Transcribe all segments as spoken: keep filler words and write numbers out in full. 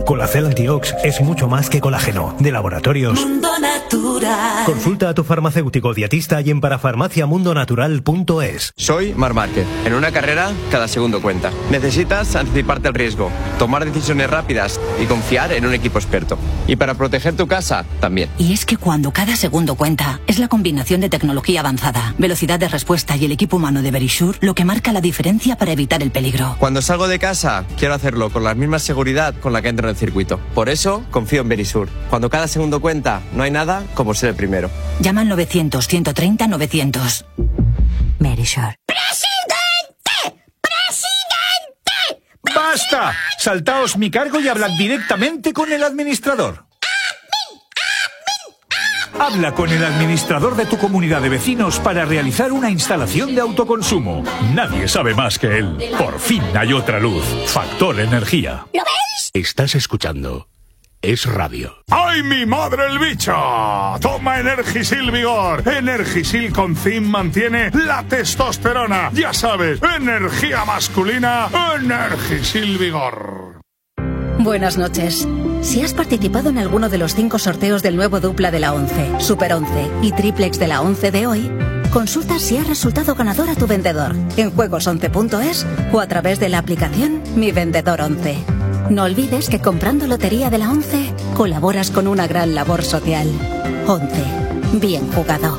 Colacel Antiox es mucho más que colágeno. De Laboratorios Mundo Natural. Consulta a tu farmacéutico dietista y en parafarmacia mundo natural punto es. Soy Mar Márquez. En una carrera, cada segundo cuenta. Necesitas anticiparte al riesgo, tomar decisiones rápidas y confiar en un equipo experto. Y para proteger tu casa, también. Y es que cuando cada segundo cuenta, es la combinación de tecnología avanzada, velocidad de respuesta y el equipo humano de Verisure lo que marca la diferencia para evitar el peligro. Cuando salgo de casa, quiero hacerlo con la misma seguridad con la que entro en el circuito. Por eso, confío en Verisure. Cuando cada segundo cuenta, no hay nada como ser el primero. Llama al novecientos, ciento treinta, novecientos. Verisure. ¡Presidente! ¡Presidente! ¡Basta! Saltaos mi cargo y hablad directamente con el administrador. Habla con el administrador de tu comunidad de vecinos para realizar una instalación de autoconsumo. Nadie sabe más que él. Por fin hay otra luz. Factor Energía. ¿Lo veis? Estás escuchando Es Radio. ¡Ay, mi madre el bicho! Toma Energisil Vigor. Energisil con zinc mantiene la testosterona. Ya sabes, energía masculina, Energisil Vigor. Buenas noches. Si has participado en alguno de los cinco sorteos del nuevo dupla de la once, Super once y triplex de la once de hoy, consulta si has resultado ganador a tu vendedor en juegos once punto es o a través de la aplicación Mi Vendedor once. No olvides que comprando Lotería de la once colaboras con una gran labor social. once. Bien jugado.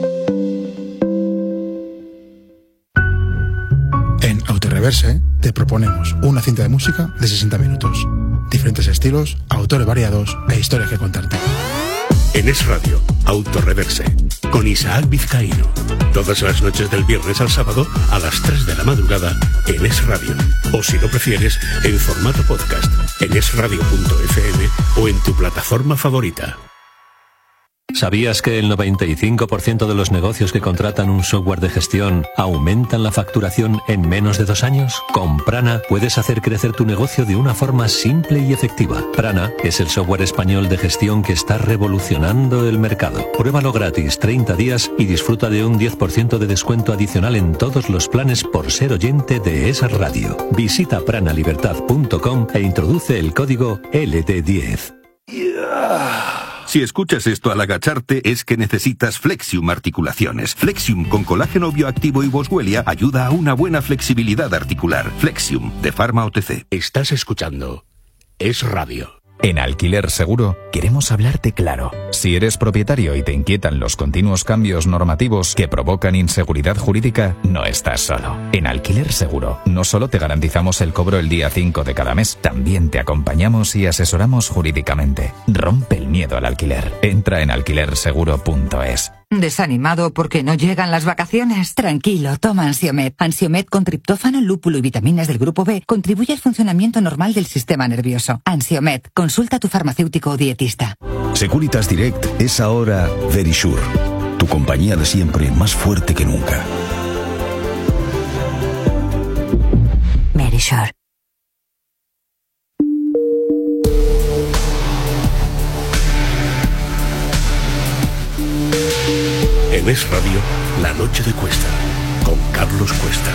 En Autoreverse te proponemos una cinta de música de sesenta minutos. Diferentes estilos, autores variados e historias que contarte. En Es Radio, Autoreverse, con Isaac Vizcaíno. Todas las noches del viernes al sábado a las tres de la madrugada en Es Radio. O si lo prefieres, en formato podcast, en es radio punto efe eme o en tu plataforma favorita. ¿Sabías que el noventa y cinco por ciento de los negocios que contratan un software de gestión aumentan la facturación en menos de dos años? Con Prana puedes hacer crecer tu negocio de una forma simple y efectiva. Prana es el software español de gestión que está revolucionando el mercado. Pruébalo gratis treinta días y disfruta de un diez por ciento de descuento adicional en todos los planes por ser oyente de Es Radio. Visita prana libertad punto com e introduce el código L D diez. Si escuchas esto al agacharte es que necesitas Flexium Articulaciones. Flexium con colágeno bioactivo y boswellia ayuda a una buena flexibilidad articular. Flexium, de Pharma O T C. Estás escuchando Es Radio. En Alquiler Seguro queremos hablarte claro. Si eres propietario y te inquietan los continuos cambios normativos que provocan inseguridad jurídica, no estás solo. En Alquiler Seguro no solo te garantizamos el cobro el día cinco de cada mes, también te acompañamos y asesoramos jurídicamente. Rompe el miedo al alquiler. Entra en alquiler seguro punto es. ¿Desanimado porque no llegan las vacaciones? Tranquilo, toma Ansiomed. Ansiomed con triptófano, lúpulo y vitaminas del grupo B contribuye al funcionamiento normal del sistema nervioso. Ansiomed, consulta a tu farmacéutico o dietista. Securitas Direct es ahora Verisure, tu compañía de siempre más fuerte que nunca. Verisure. En Es Radio, La Noche de Cuesta, con Carlos Cuesta.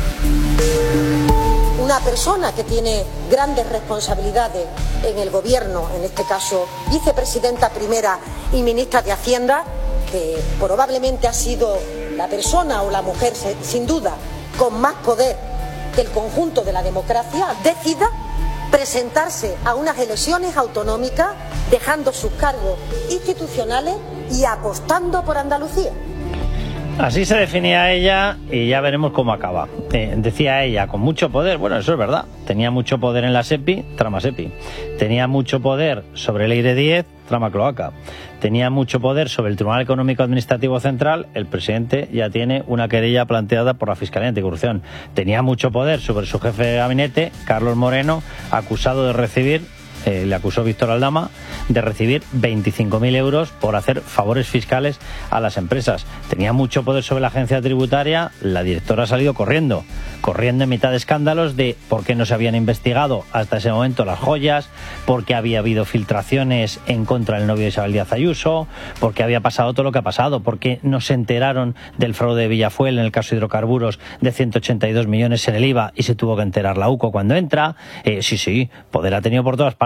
Una persona que tiene grandes responsabilidades en el gobierno, en este caso vicepresidenta primera y ministra de Hacienda, que probablemente ha sido la persona o la mujer, sin duda, con más poder del conjunto de la democracia, decida presentarse a unas elecciones autonómicas dejando sus cargos institucionales y apostando por Andalucía. Así se definía ella y ya veremos cómo acaba. Eh, decía ella, con mucho poder, bueno, eso es verdad, tenía mucho poder en la SEPI, trama SEPI. Tenía mucho poder sobre el Eire diez, trama cloaca. Tenía mucho poder sobre el Tribunal Económico Administrativo Central, el presidente ya tiene una querella planteada por la Fiscalía Anticorrupción. Tenía mucho poder sobre su jefe de gabinete, Carlos Moreno, acusado de recibir, eh, le acusó Víctor Aldama, de recibir veinticinco mil euros por hacer favores fiscales a las empresas. Tenía mucho poder sobre la agencia tributaria, la directora ha salido corriendo, corriendo en mitad de escándalos de por qué no se habían investigado hasta ese momento las joyas, por qué había habido filtraciones en contra del novio de Isabel Díaz Ayuso, por qué había pasado todo lo que ha pasado, por qué no se enteraron del fraude de Villafuel en el caso de hidrocarburos de ciento ochenta y dos millones en el I V A y se tuvo que enterar la U C O cuando entra. Eh, sí, sí, poder ha tenido por todas partes.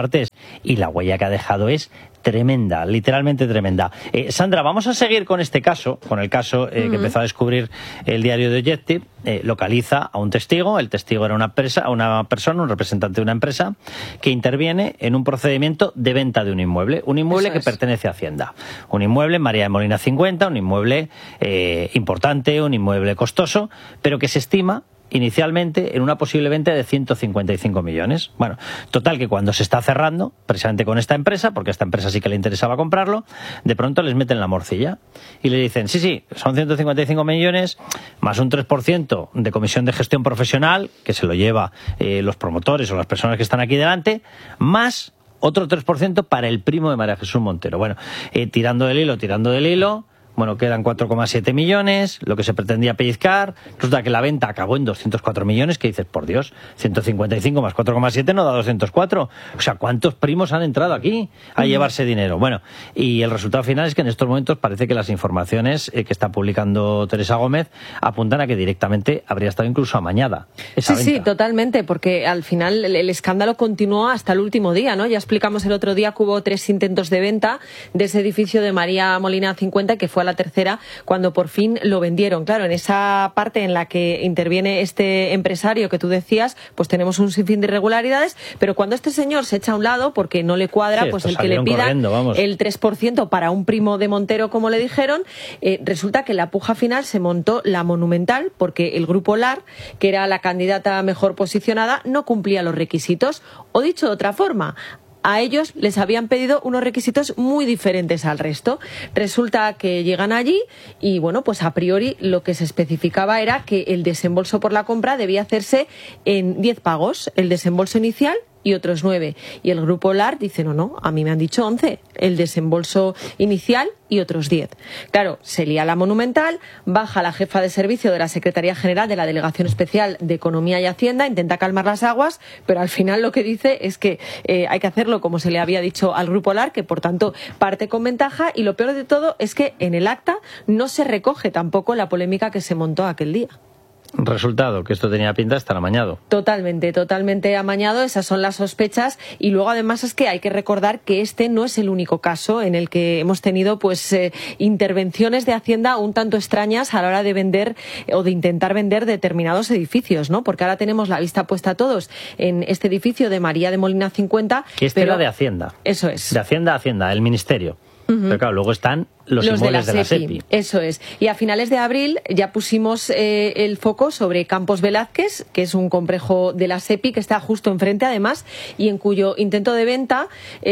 partes, y la huella que ha dejado es tremenda, literalmente tremenda. Eh, Sandra, vamos a seguir con este caso, con el caso eh, uh-huh. que empezó a descubrir el diario de Objective. Eh, localiza a un testigo, el testigo era una, empresa, una persona, un representante de una empresa, que interviene en un procedimiento de venta de un inmueble, un inmueble Eso que es. pertenece a Hacienda. Un inmueble en María de Molina cincuenta, un inmueble eh, importante, un inmueble costoso, pero que se estima inicialmente en una posible venta de ciento cincuenta y cinco millones. Bueno, total que cuando se está cerrando, precisamente con esta empresa, porque a esta empresa sí que le interesaba comprarlo, de pronto les meten la morcilla y le dicen, sí, sí, son ciento cincuenta y cinco millones más un tres por ciento de comisión de gestión profesional, que se lo lleva eh, los promotores o las personas que están aquí delante, más otro tres por ciento para el primo de María Jesús Montero. Bueno, eh, tirando del hilo, tirando del hilo, bueno, quedan cuatro coma siete millones, lo que se pretendía pellizcar. Resulta que la venta acabó en doscientos cuatro millones, que dices, por Dios, ciento cincuenta y cinco más cuatro coma siete no da doscientos cuatro. O sea, ¿cuántos primos han entrado aquí a llevarse dinero? Bueno, y el resultado final es que en estos momentos parece que las informaciones eh, que está publicando Teresa Gómez apuntan a que directamente habría estado incluso amañada esa Sí, venta. sí, totalmente, porque al final el, el escándalo continuó hasta el último día, ¿no? Ya explicamos el otro día que hubo tres intentos de venta de ese edificio de María Molina cincuenta, que fue a la tercera cuando por fin lo vendieron. Claro, en esa parte en la que interviene este empresario que tú decías, pues tenemos un sinfín de irregularidades, pero cuando este señor se echa a un lado porque no le cuadra, sí, pues el que le pida el tres por ciento para un primo de Montero, como le dijeron, eh, resulta que en la puja final se montó la Monumental porque el grupo L A R, que era la candidata mejor posicionada, no cumplía los requisitos. O dicho de otra forma, a ellos les habían pedido unos requisitos muy diferentes al resto. Resulta que llegan allí y, bueno, pues a priori lo que se especificaba era que el desembolso por la compra debía hacerse en diez pagos, el desembolso inicial y otros nueve. Y el grupo L A R dice, no, no, a mí me han dicho once, el desembolso inicial y otros diez. Claro, se lía la Monumental, baja la jefa de servicio de la Secretaría General de la Delegación Especial de Economía y Hacienda, intenta calmar las aguas, pero al final lo que dice es que eh, hay que hacerlo como se le había dicho al grupo L A R, que por tanto parte con ventaja, y lo peor de todo es que en el acta no se recoge tampoco la polémica que se montó aquel día. Resultado, que esto tenía pinta de estar amañado. Totalmente, totalmente amañado, esas son las sospechas, y luego además es que hay que recordar que este no es el único caso en el que hemos tenido pues eh, intervenciones de Hacienda un tanto extrañas a la hora de vender eh, o de intentar vender determinados edificios, ¿no? Porque ahora tenemos la vista puesta todos en este edificio de María de Molina cincuenta. Que este pero... era de Hacienda. Eso es. De Hacienda a Hacienda, el Ministerio. Uh-huh. Pero claro, luego están los, los inmuebles de la, de la SEPI. Eso es. Y a finales de abril ya pusimos eh, el foco sobre Campos Velázquez, que es un complejo de la SEPI que está justo enfrente además, y en cuyo intento de venta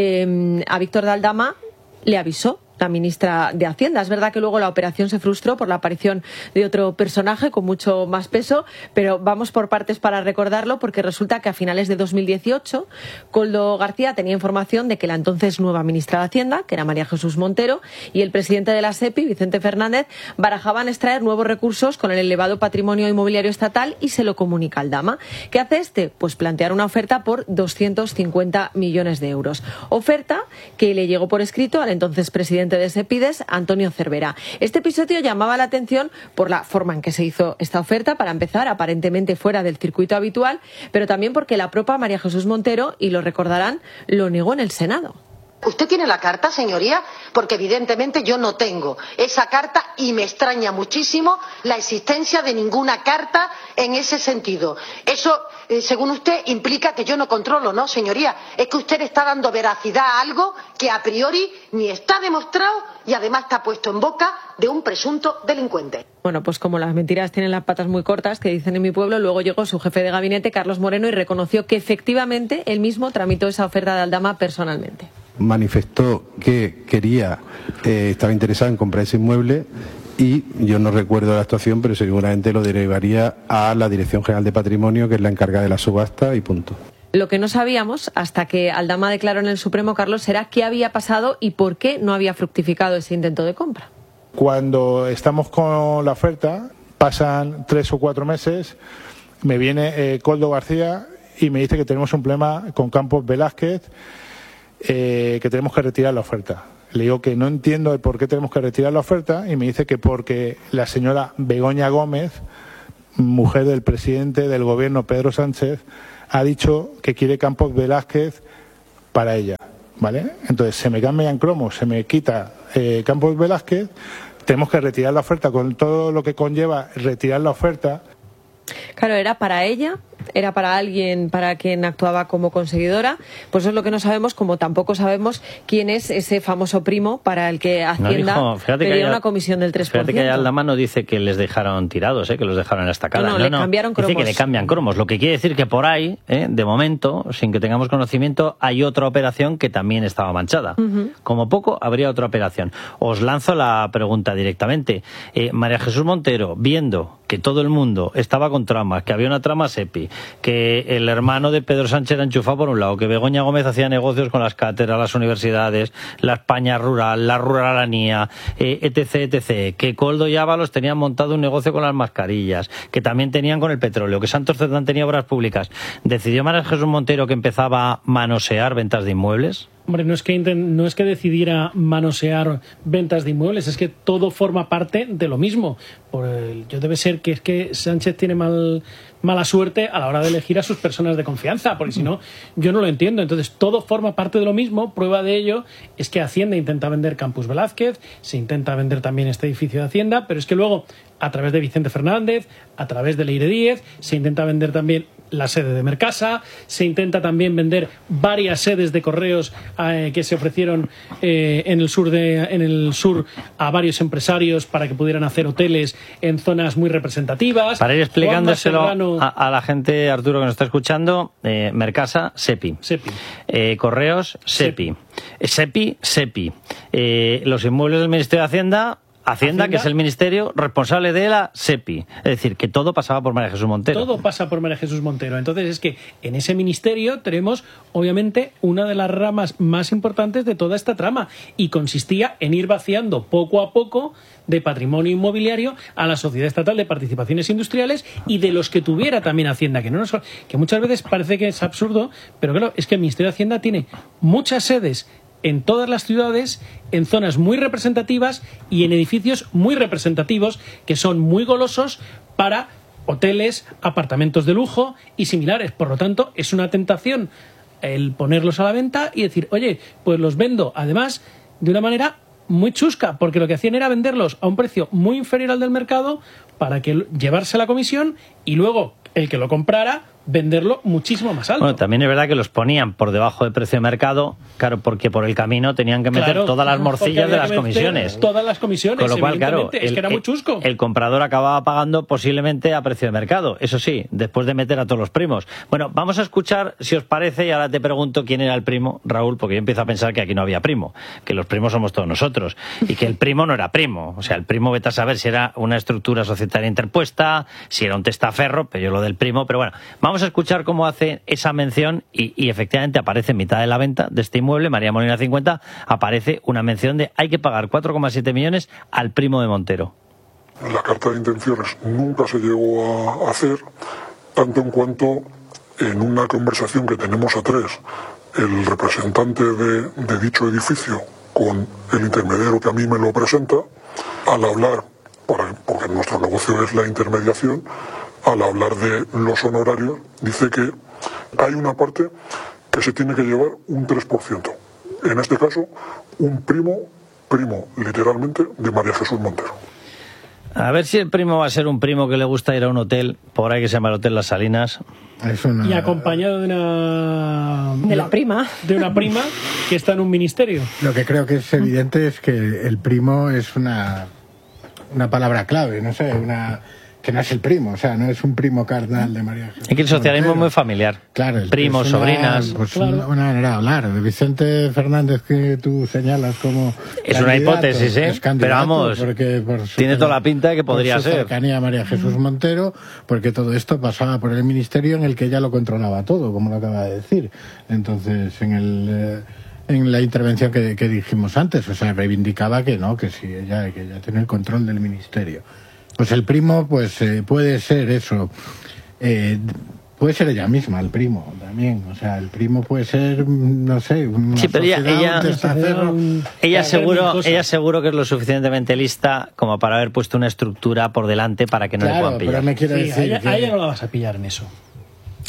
eh, a Víctor de Aldama le avisó la ministra de Hacienda. Es verdad que luego la operación se frustró por la aparición de otro personaje con mucho más peso, pero vamos por partes para recordarlo, porque resulta que a finales de dos mil dieciocho Koldo García tenía información de que la entonces nueva ministra de Hacienda, que era María Jesús Montero, y el presidente de la SEPI, Vicente Fernández, barajaban extraer nuevos recursos con el elevado patrimonio inmobiliario estatal, y se lo comunica al Dama. ¿Qué hace este? Pues plantear una oferta por doscientos cincuenta millones de euros. Oferta que le llegó por escrito al entonces presidente de Sepides, Antonio Cervera. Este episodio llamaba la atención por la forma en que se hizo esta oferta, para empezar, aparentemente fuera del circuito habitual, pero también porque la propia María Jesús Montero, y lo recordarán, lo negó en el Senado. ¿Usted tiene la carta, señoría? Porque evidentemente yo no tengo esa carta, y me extraña muchísimo la existencia de ninguna carta en ese sentido. Eso, eh, según usted, implica que yo no controlo, ¿no, señoría? Es que usted está dando veracidad a algo que a priori ni está demostrado y además está puesto en boca de un presunto delincuente. Bueno, pues como las mentiras tienen las patas muy cortas, que dicen en mi pueblo, luego llegó su jefe de gabinete, Carlos Moreno, y reconoció que efectivamente él mismo tramitó esa oferta de Aldama personalmente. Manifestó que quería, eh, estaba interesado en comprar ese inmueble, y yo no recuerdo la actuación, pero seguramente lo derivaría a la Dirección General de Patrimonio, que es la encargada de la subasta, y punto. Lo que no sabíamos, hasta que Aldama declaró en el Supremo, Carlos, era qué había pasado y por qué no había fructificado ese intento de compra. Cuando estamos con la oferta, pasan tres o cuatro meses, me viene eh, Koldo García y me dice que tenemos un problema con Campos Velázquez, eh, que tenemos que retirar la oferta. Le digo que no entiendo el por qué tenemos que retirar la oferta, y me dice que porque la señora Begoña Gómez, mujer del presidente del gobierno Pedro Sánchez, ha dicho que quiere Campos Velázquez para ella, ¿vale? Entonces se me cambia en cromos, se me quita eh, Campos Velázquez, tenemos que retirar la oferta con todo lo que conlleva retirar la oferta. Claro, era para ella, era para alguien para quien actuaba como conseguidora, pues eso es lo que no sabemos, como tampoco sabemos quién es ese famoso primo para el que Hacienda no, dijo, pedía haya, una comisión del tres por ciento. Fíjate que Aldama no dice que les dejaron tirados, ¿eh? Que los dejaron en la estacada. No, no, no le no, cambiaron cromos. Dice que le cambian cromos, lo que quiere decir que por ahí, ¿eh? De momento, sin que tengamos conocimiento, hay otra operación que también estaba manchada. Uh-huh. Como poco, habría otra operación. Os lanzo la pregunta directamente. Eh, María Jesús Montero, viendo que todo el mundo estaba con tramas, que había una trama SEPI, que el hermano de Pedro Sánchez era enchufado por un lado, que Begoña Gómez hacía negocios con las cátedras, las universidades, la España rural, la ruralanía, eh, etc, etc, que Koldo y Ábalos tenían montado un negocio con las mascarillas, que también tenían con el petróleo, que Santos Cerdán tenía obras públicas. ¿Decidió María Jesús Montero que empezaba a manosear ventas de inmuebles? Hombre, no es que no es que decidiera manosear ventas de inmuebles, es que todo forma parte de lo mismo. Por el, yo debe ser que es que Sánchez tiene mal, mala suerte a la hora de elegir a sus personas de confianza, porque si no, yo no lo entiendo. Entonces, todo forma parte de lo mismo. Prueba de ello es que Hacienda intenta vender Campus Velázquez, se intenta vender también este edificio de Hacienda, pero es que luego, a través de Vicente Fernández, a través de Leire Díez, se intenta vender también la sede de Mercasa, se intenta también vender varias sedes de correos eh, que se ofrecieron eh, en el sur de en el sur a varios empresarios para que pudieran hacer hoteles en zonas muy representativas. Para ir explicándoselo Serrano, a, a la gente, Arturo, que nos está escuchando, eh, Mercasa, SEPI. SEPI. Eh, correos, SEPI. SEPI, SEPI. SEPI. Eh, los inmuebles del Ministerio de Hacienda, Hacienda, Hacienda, que es el ministerio responsable de la SEPI. Es decir, que todo pasaba por María Jesús Montero. Todo pasa por María Jesús Montero. Entonces es que en ese ministerio tenemos, obviamente, una de las ramas más importantes de toda esta trama. Y consistía en ir vaciando poco a poco de patrimonio inmobiliario a la Sociedad Estatal de Participaciones Industriales y de los que tuviera también Hacienda. Que, no nos, que muchas veces parece que es absurdo, pero claro, es que el Ministerio de Hacienda tiene muchas sedes en todas las ciudades, en zonas muy representativas y en edificios muy representativos que son muy golosos para hoteles, apartamentos de lujo y similares. Por lo tanto, es una tentación el ponerlos a la venta y decir, oye, pues los vendo, además, de una manera muy chusca, porque lo que hacían era venderlos a un precio muy inferior al del mercado para que llevarse la comisión y luego el que lo comprara venderlo muchísimo más alto. Bueno, también es verdad que los ponían por debajo del precio de mercado, claro, porque por el camino tenían que meter claro, todas las morcillas de las comisiones. Todas las comisiones, con lo cual, claro, es el, que era muy chusco. El, el comprador acababa pagando posiblemente a precio de mercado, eso sí, después de meter a todos los primos. Bueno, vamos a escuchar, si os parece, y ahora te pregunto quién era el primo, Raúl, porque yo empiezo a pensar que aquí no había primo, que los primos somos todos nosotros, y que el primo no era primo. O sea, el primo, vete a saber si era una estructura societaria interpuesta, si era un testaferro, pero yo lo del primo, pero bueno, vamos a escuchar cómo hace esa mención y, y efectivamente aparece en mitad de la venta de este inmueble, María Molina cincuenta, aparece una mención de hay que pagar cuatro coma siete millones al primo de Montero. La carta de intenciones nunca se llegó a hacer, tanto en cuanto en una conversación que tenemos a tres, el representante de, de dicho edificio con el intermediario que a mí me lo presenta, al hablar, porque nuestro negocio es la intermediación, al hablar de los honorarios, dice que hay una parte que se tiene que llevar un tres por ciento. En este caso, un primo, primo literalmente, de María Jesús Montero. A ver si el primo va a ser un primo que le gusta ir a un hotel, por ahí que se llama el Hotel Las Salinas. Una... Y acompañado de una... De la prima. De una prima que está en un ministerio. Lo que creo que es evidente es que el primo es una, una palabra clave, no sé, una... que no es el primo, o sea, no es un primo carnal de María Jesús. Es que el socialismo es muy familiar. Claro, primos, es una, sobrinas. Pues claro. una, una manera de hablar. De Vicente Fernández, que tú señalas como es una hipótesis, ¿eh? Es pero vamos, porque por tiene toda la pinta de que podría por su ser. cercanía a María Jesús Montero, porque todo esto pasaba por el ministerio en el que ella lo controlaba todo, como lo acaba de decir. Entonces, en el... Eh, en la intervención que, que dijimos antes, o sea, reivindicaba que no, que sí, ella, que ella tiene el control del ministerio. Pues el primo, pues eh, puede ser eso, eh, puede ser ella misma, el primo también, o sea, el primo puede ser, no sé, una sí, pero ella, ella, testaferro, ella seguro, ella seguro que es lo suficientemente lista como para haber puesto una estructura por delante para que no claro, le puedan pillar. Pero me quiero sí, decir a ella, que... a ella no la vas a pillar en eso.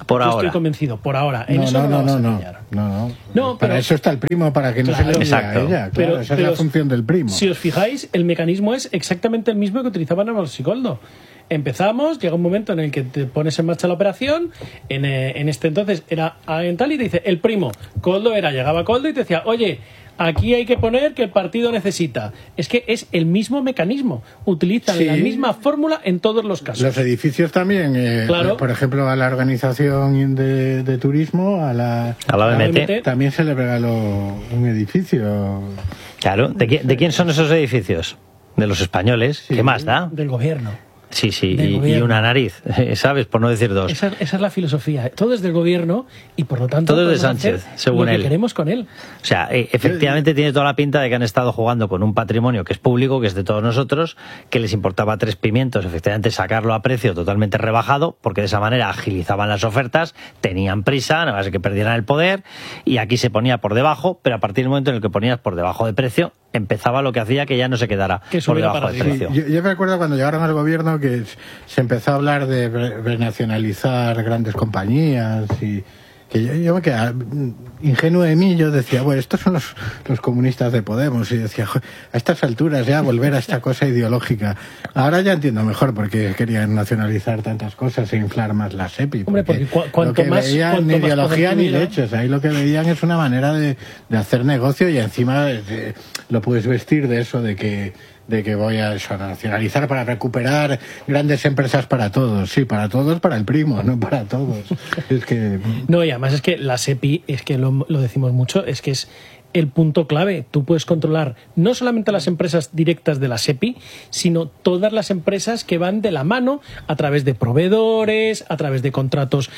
Por Yo ahora. estoy convencido, por ahora. En No, eso no, no, no, vamos no, a no, engañar. no, no. No, Para pero- eso está el primo, para que no Claro, se le olvide exacto. a ella. Claro, Pero- esa pero es la función del primo. Si os fijáis, el mecanismo es exactamente el mismo que utilizaban en el Coldo. Empezamos, llega un momento en el que te pones en marcha la operación, en, eh, en este entonces era en tal y te dice, el primo, Coldo era, llegaba Coldo y te decía, oye, aquí hay que poner que el partido necesita. Es que es el mismo mecanismo, utilizan Sí. la misma fórmula en todos los casos. Los edificios también, eh, Claro. por ejemplo, a la organización de, de turismo, a la, A la B M T. también se le regaló un edificio. Claro, ¿de, qui- ¿de quién son esos edificios? De los españoles. ¿Qué más da? Del gobierno. Sí, sí, Del y, y gobierno. una nariz, ¿sabes? Por no decir dos. Esa, esa es la filosofía. Todo es del gobierno y por lo tanto Todo es de podemos Sánchez, hacer según lo que él. queremos con él. O sea, eh, efectivamente tiene toda la pinta de que han estado jugando con un patrimonio que es público, que es de todos nosotros, que les importaba tres pimientos, efectivamente, sacarlo a precio totalmente rebajado, porque de esa manera agilizaban las ofertas, tenían prisa, nada más que perdieran el poder, y aquí se ponía por debajo, pero a partir del momento en el que ponías por debajo de precio, empezaba lo que hacía que ya no se quedara Que por subiera debajo para de arriba. precio. Yo, yo me acuerdo cuando llegaron al gobierno que se empezó a hablar de re- renacionalizar grandes compañías y que yo, yo me quedaba ingenuo de mí, yo decía, bueno, estos son los, los comunistas de Podemos, y decía, "Jo, a estas alturas ya volver a esta cosa ideológica". Ahora ya entiendo mejor por qué querían nacionalizar tantas cosas e inflar más la SEPI. Hombre, porque cu- lo cuanto que más- veían cuanto ni más ideología poder ni tuviera- leches, ahí lo que veían es una manera de, de hacer negocio y encima eh, lo puedes vestir de eso, de que de que voy a eso, a nacionalizar para recuperar grandes empresas para todos. Sí, para todos, para el primo, no para todos. Es que... No, y además es que la SEPI, es que lo, lo decimos mucho, es que es el punto clave. Tú puedes controlar no solamente las empresas directas de la SEPI, sino todas las empresas que van de la mano a través de proveedores, a través de contratos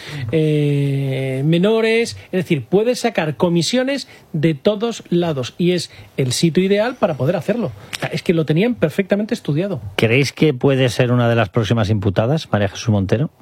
eh, menores. Es decir, puedes sacar comisiones de todos lados y es el sitio ideal para poder hacerlo. O sea, es que lo tenían perfectamente estudiado. ¿Creéis que puede ser una de las próximas imputadas, María Jesús Montero?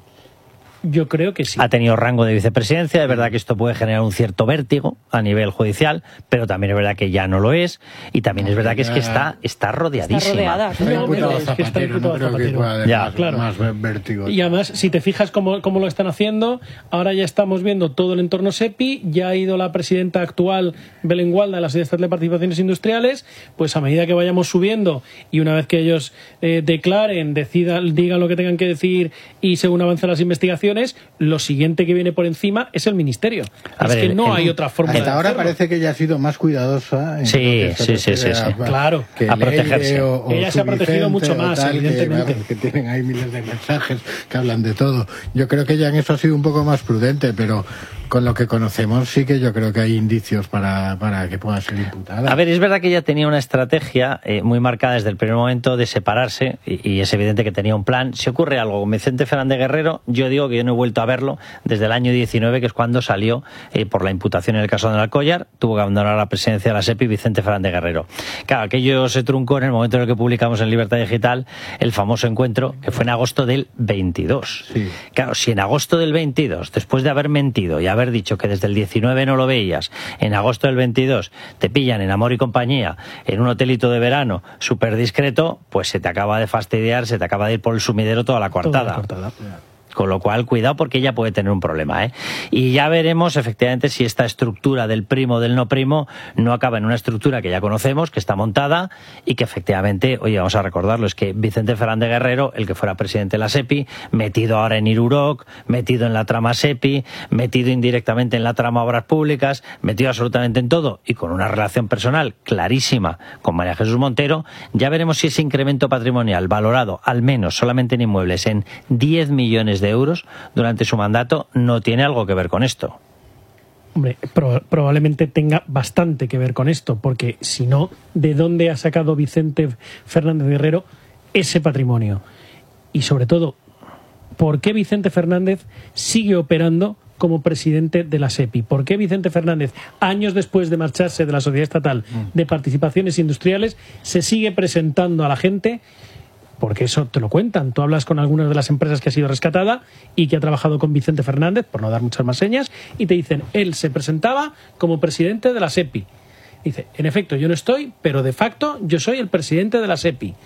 Yo creo que sí. Ha tenido rango de vicepresidencia, es verdad que esto puede generar un cierto vértigo a nivel judicial, pero también es verdad que ya no lo es, y también es verdad que es que está, está rodeadísima. Está rodeada, Está No, imputado pero es que está Zapatero, imputado no creo que Zapatero. pueda haber Ya, más, claro. más vértigo. Y además, si te fijas cómo, cómo lo están haciendo, ahora ya estamos viendo todo el entorno SEPI, ya ha ido la presidenta actual, Belén Gualda, de la Sociedad Estatal de Participaciones Industriales, pues a medida que vayamos subiendo y una vez que ellos eh, declaren, decidan, digan lo que tengan que decir y según avancen las investigaciones, lo siguiente que viene por encima es el Ministerio. A es ver, que no el- hay otra forma de Hasta ahora hacerlo. parece que ella ha sido más cuidadosa. en Sí, lo que se sí, sí, refiere sí, a- sí. Claro, que a Leire protegerse. o- o Ella se ha su protegido Vicente mucho o más, tal, que, evidentemente. vamos, que tienen ahí miles de mensajes que hablan de todo. Yo creo que ella en eso ha sido un poco más prudente, pero con lo que conocemos sí que yo creo que hay indicios para, para que pueda ser imputada. A ver, es verdad que ella tenía una estrategia eh, muy marcada desde el primer momento de separarse, y, y es evidente que tenía un plan. Si ocurre algo con Vicente Fernández Guerrero, yo digo que yo no he vuelto a verlo desde el año diecinueve, que es cuando salió eh, por la imputación en el caso de Alcollar, tuvo que abandonar la presidencia de la SEPI Vicente Fernández Guerrero. Claro, aquello se truncó en el momento en el que publicamos en Libertad Digital el famoso encuentro, que fue en agosto del veintidós. Sí. Claro, si en agosto del veintidós, después de haber mentido y haber dicho que desde el diecinueve no lo veías, en agosto del veintidós te pillan en Amor y Compañía, en un hotelito de verano súper discreto, pues se te acaba de fastidiar, se te acaba de ir por el sumidero toda la coartada. Toda la coartada. Con lo cual, cuidado porque ella puede tener un problema, ¿eh? Y ya veremos efectivamente si esta estructura del primo del no primo no acaba en una estructura que ya conocemos, que está montada y que efectivamente, oye, vamos a recordarlo, es que Vicente Fernández Guerrero, el que fuera presidente de la SEPI, metido ahora en Iruroc, metido en la trama SEPI, metido indirectamente en la trama Obras Públicas, metido absolutamente en todo y con una relación personal clarísima con María Jesús Montero, ya veremos si ese incremento patrimonial valorado al menos solamente en inmuebles en diez millones de euros durante su mandato no tiene algo que ver con esto. Hombre, pro- probablemente tenga bastante que ver con esto, porque si no, ¿de dónde ha sacado Vicente Fernández Guerrero ese patrimonio? Y sobre todo, ¿por qué Vicente Fernández sigue operando como presidente de la SEPI? ¿Por qué Vicente Fernández, años después de marcharse de la Sociedad Estatal de Participaciones Industriales, se sigue presentando a la gente? Porque eso te lo cuentan. Tú hablas con algunas de las empresas que ha sido rescatada y que ha trabajado con Vicente Fernández, por no dar muchas más señas, y te dicen, él se presentaba como presidente de la SEPI. Dice, en efecto, yo no estoy, pero de facto yo soy el presidente de la SEPI.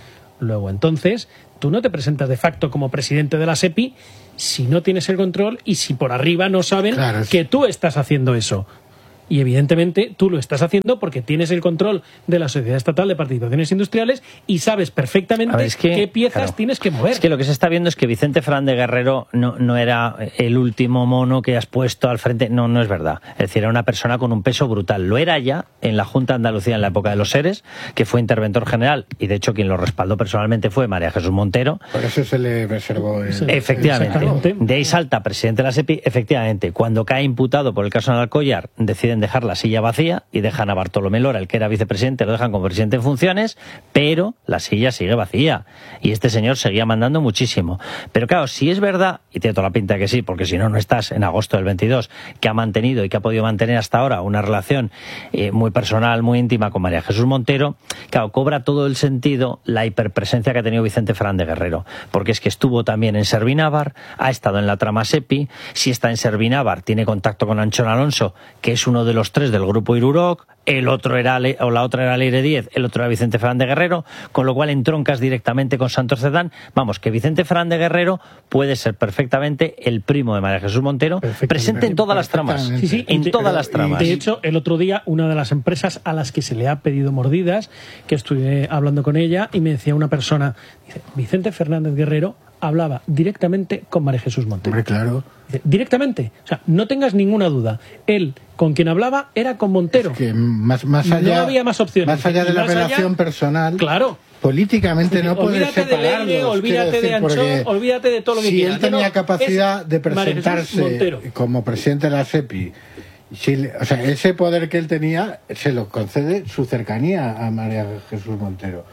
Luego, entonces, tú no te presentas de facto como presidente de la SEPI si no tienes el control y si por arriba no saben claro, es... que tú estás haciendo eso. Y evidentemente tú lo estás haciendo porque tienes el control de la Sociedad Estatal de Participaciones Industriales y sabes perfectamente ver, es que, qué piezas claro, tienes que mover. Es que lo que se está viendo es que Vicente Fernández Guerrero no, no era el último mono que has puesto al frente. No, no es verdad. Es decir, era una persona con un peso brutal. Lo era ya en la Junta de Andalucía en la época de los ERES, que fue interventor general, y de hecho quien lo respaldó personalmente fue María Jesús Montero. Por eso se le reservó el... Efectivamente. De ahí salta presidente de la SEPI. Efectivamente, cuando cae imputado por el caso Analcollar, deciden dejar la silla vacía y dejan a Bartolomé Lora, el que era vicepresidente, lo dejan como presidente en funciones, pero la silla sigue vacía y este señor seguía mandando muchísimo. Pero claro, si es verdad, y tiene toda la pinta de que sí, porque si no, no estás en agosto del veintidós, que ha mantenido y que ha podido mantener hasta ahora una relación eh, muy personal, muy íntima con María Jesús Montero, claro, cobra todo el sentido la hiperpresencia que ha tenido Vicente Fernández Guerrero, porque es que estuvo también en Servinávar, ha estado en la trama SEPI, si está en Servinávar tiene contacto con Anchón Alonso, que es uno de los tres del grupo Iruroc, el otro era, o la otra era Leire Díez, el otro era Vicente Fernández Guerrero, con lo cual entroncas directamente con Santos Cerdán. Vamos, que Vicente Fernández Guerrero puede ser perfectamente el primo de María Jesús Montero, presente en todas las tramas. Sí, sí, en de, todas las tramas. De hecho, el otro día, una de las empresas a las que se le ha pedido mordidas, que estuve hablando con ella, y me decía una persona, dice, Vicente Fernández Guerrero hablaba directamente con María Jesús Montero. Hombre, claro. Directamente, o sea, no tengas ninguna duda. Él, con quien hablaba, era con Montero. Es que más, más allá, no había más opciones. Más allá de la relación allá, personal, claro, políticamente no puedes separarlos. De Leire, olvídate decir, de Anchón, olvídate de todo lo que si quieras. Si él tenía no, capacidad de presentarse como presidente de la SEPI, si, o sea, ese poder que él tenía se lo concede su cercanía a María Jesús Montero.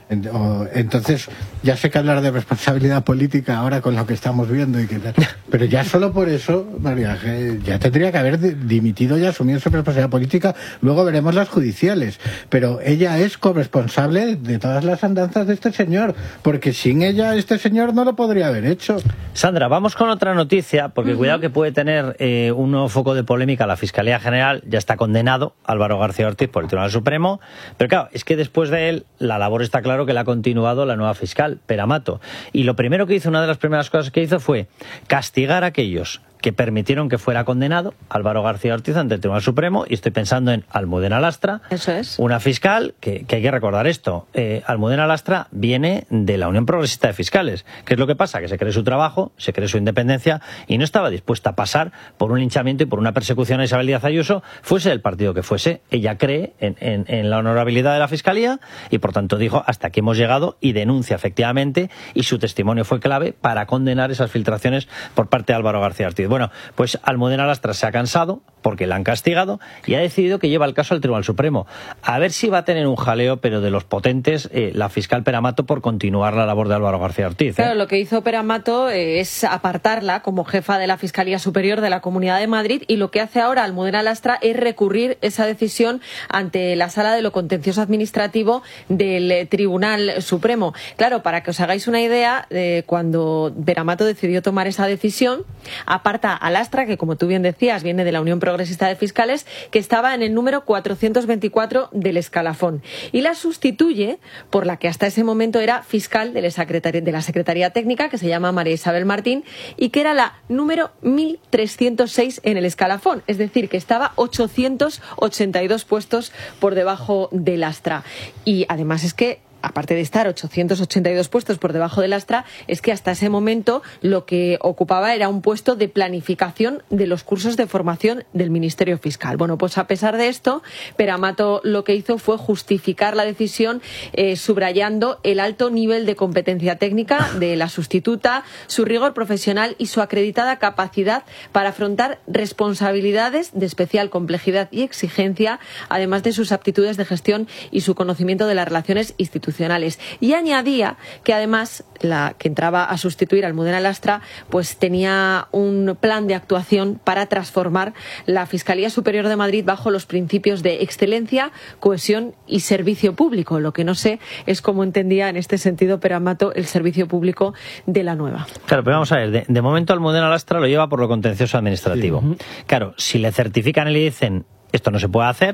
Entonces, ya sé que hablar de responsabilidad política ahora con lo que estamos viendo y que tal, pero ya solo por eso, María, ya tendría que haber dimitido y asumido su responsabilidad política. Luego veremos las judiciales, pero ella es corresponsable de todas las andanzas de este señor, porque sin ella este señor no lo podría haber hecho. Sandra, vamos con otra noticia, porque uh-huh. cuidado que puede tener eh, un nuevo foco de polémica. La Fiscalía General ya está condenado Álvaro García Ortiz por el Tribunal Supremo, pero claro, es que después de él la labor está claro que la ha continuado la nueva fiscal, Pera Mato. Y lo primero que hizo, una de las primeras cosas que hizo fue castigar a aquellos que permitieron que fuera condenado Álvaro García Ortiz ante el Tribunal Supremo, y estoy pensando en Almudena Lastra, eso es, una fiscal que, que hay que recordar esto, eh, Almudena Lastra viene de la Unión Progresista de Fiscales. ¿Qué es lo que pasa? Que se cree su trabajo, se cree su independencia y no estaba dispuesta a pasar por un linchamiento y por una persecución a Isabel Díaz Ayuso, fuese el partido que fuese. Ella cree en, en, en la honorabilidad de la Fiscalía y por tanto dijo, hasta aquí hemos llegado, y denuncia efectivamente, y su testimonio fue clave para condenar esas filtraciones por parte de Álvaro García Ortiz. Bueno, pues Almudena Lastra se ha cansado porque la han castigado y ha decidido que lleva el caso al Tribunal Supremo. A ver si va a tener un jaleo, pero de los potentes, eh, la fiscal Pera Mato por continuar la labor de Álvaro García Ortiz. ¿eh? Claro, lo que hizo Pera Mato eh, es apartarla como jefa de la Fiscalía Superior de la Comunidad de Madrid, y lo que hace ahora Almudena Lastra es recurrir esa decisión ante la Sala de lo Contencioso Administrativo del eh, Tribunal Supremo. Claro, para que os hagáis una idea, eh, cuando Pera Mato decidió tomar esa decisión, aparta a Lastra, que como tú bien decías, viene de la Unión Progresista de Fiscales, que estaba en el número cuatrocientos veinticuatro del escalafón, y la sustituye por la que hasta ese momento era fiscal de la Secretaría, de la Secretaría Técnica, que se llama María Isabel Martín, y que era la número mil trescientos seis en el escalafón, es decir, que estaba ochocientos ochenta y dos puestos por debajo de Lastra. Y además es que, aparte de estar ochocientos ochenta y dos puestos por debajo de Lastra, es que hasta ese momento lo que ocupaba era un puesto de planificación de los cursos de formación del Ministerio Fiscal. Bueno, pues a pesar de esto, Pera Mato lo que hizo fue justificar la decisión eh, subrayando el alto nivel de competencia técnica de la sustituta, su rigor profesional y su acreditada capacidad para afrontar responsabilidades de especial complejidad y exigencia, además de sus aptitudes de gestión y su conocimiento de las relaciones institucionales. Y añadía que además la que entraba a sustituir a Almudena Lastra pues tenía un plan de actuación para transformar la Fiscalía Superior de Madrid bajo los principios de excelencia, cohesión y servicio público. Lo que no sé es cómo entendía en este sentido Pera Mato el servicio público de la nueva. Claro, pero vamos a ver, de, de momento Almudena Lastra lo lleva por lo contencioso administrativo. Sí. Claro, si le certifican y le dicen esto no se puede hacer,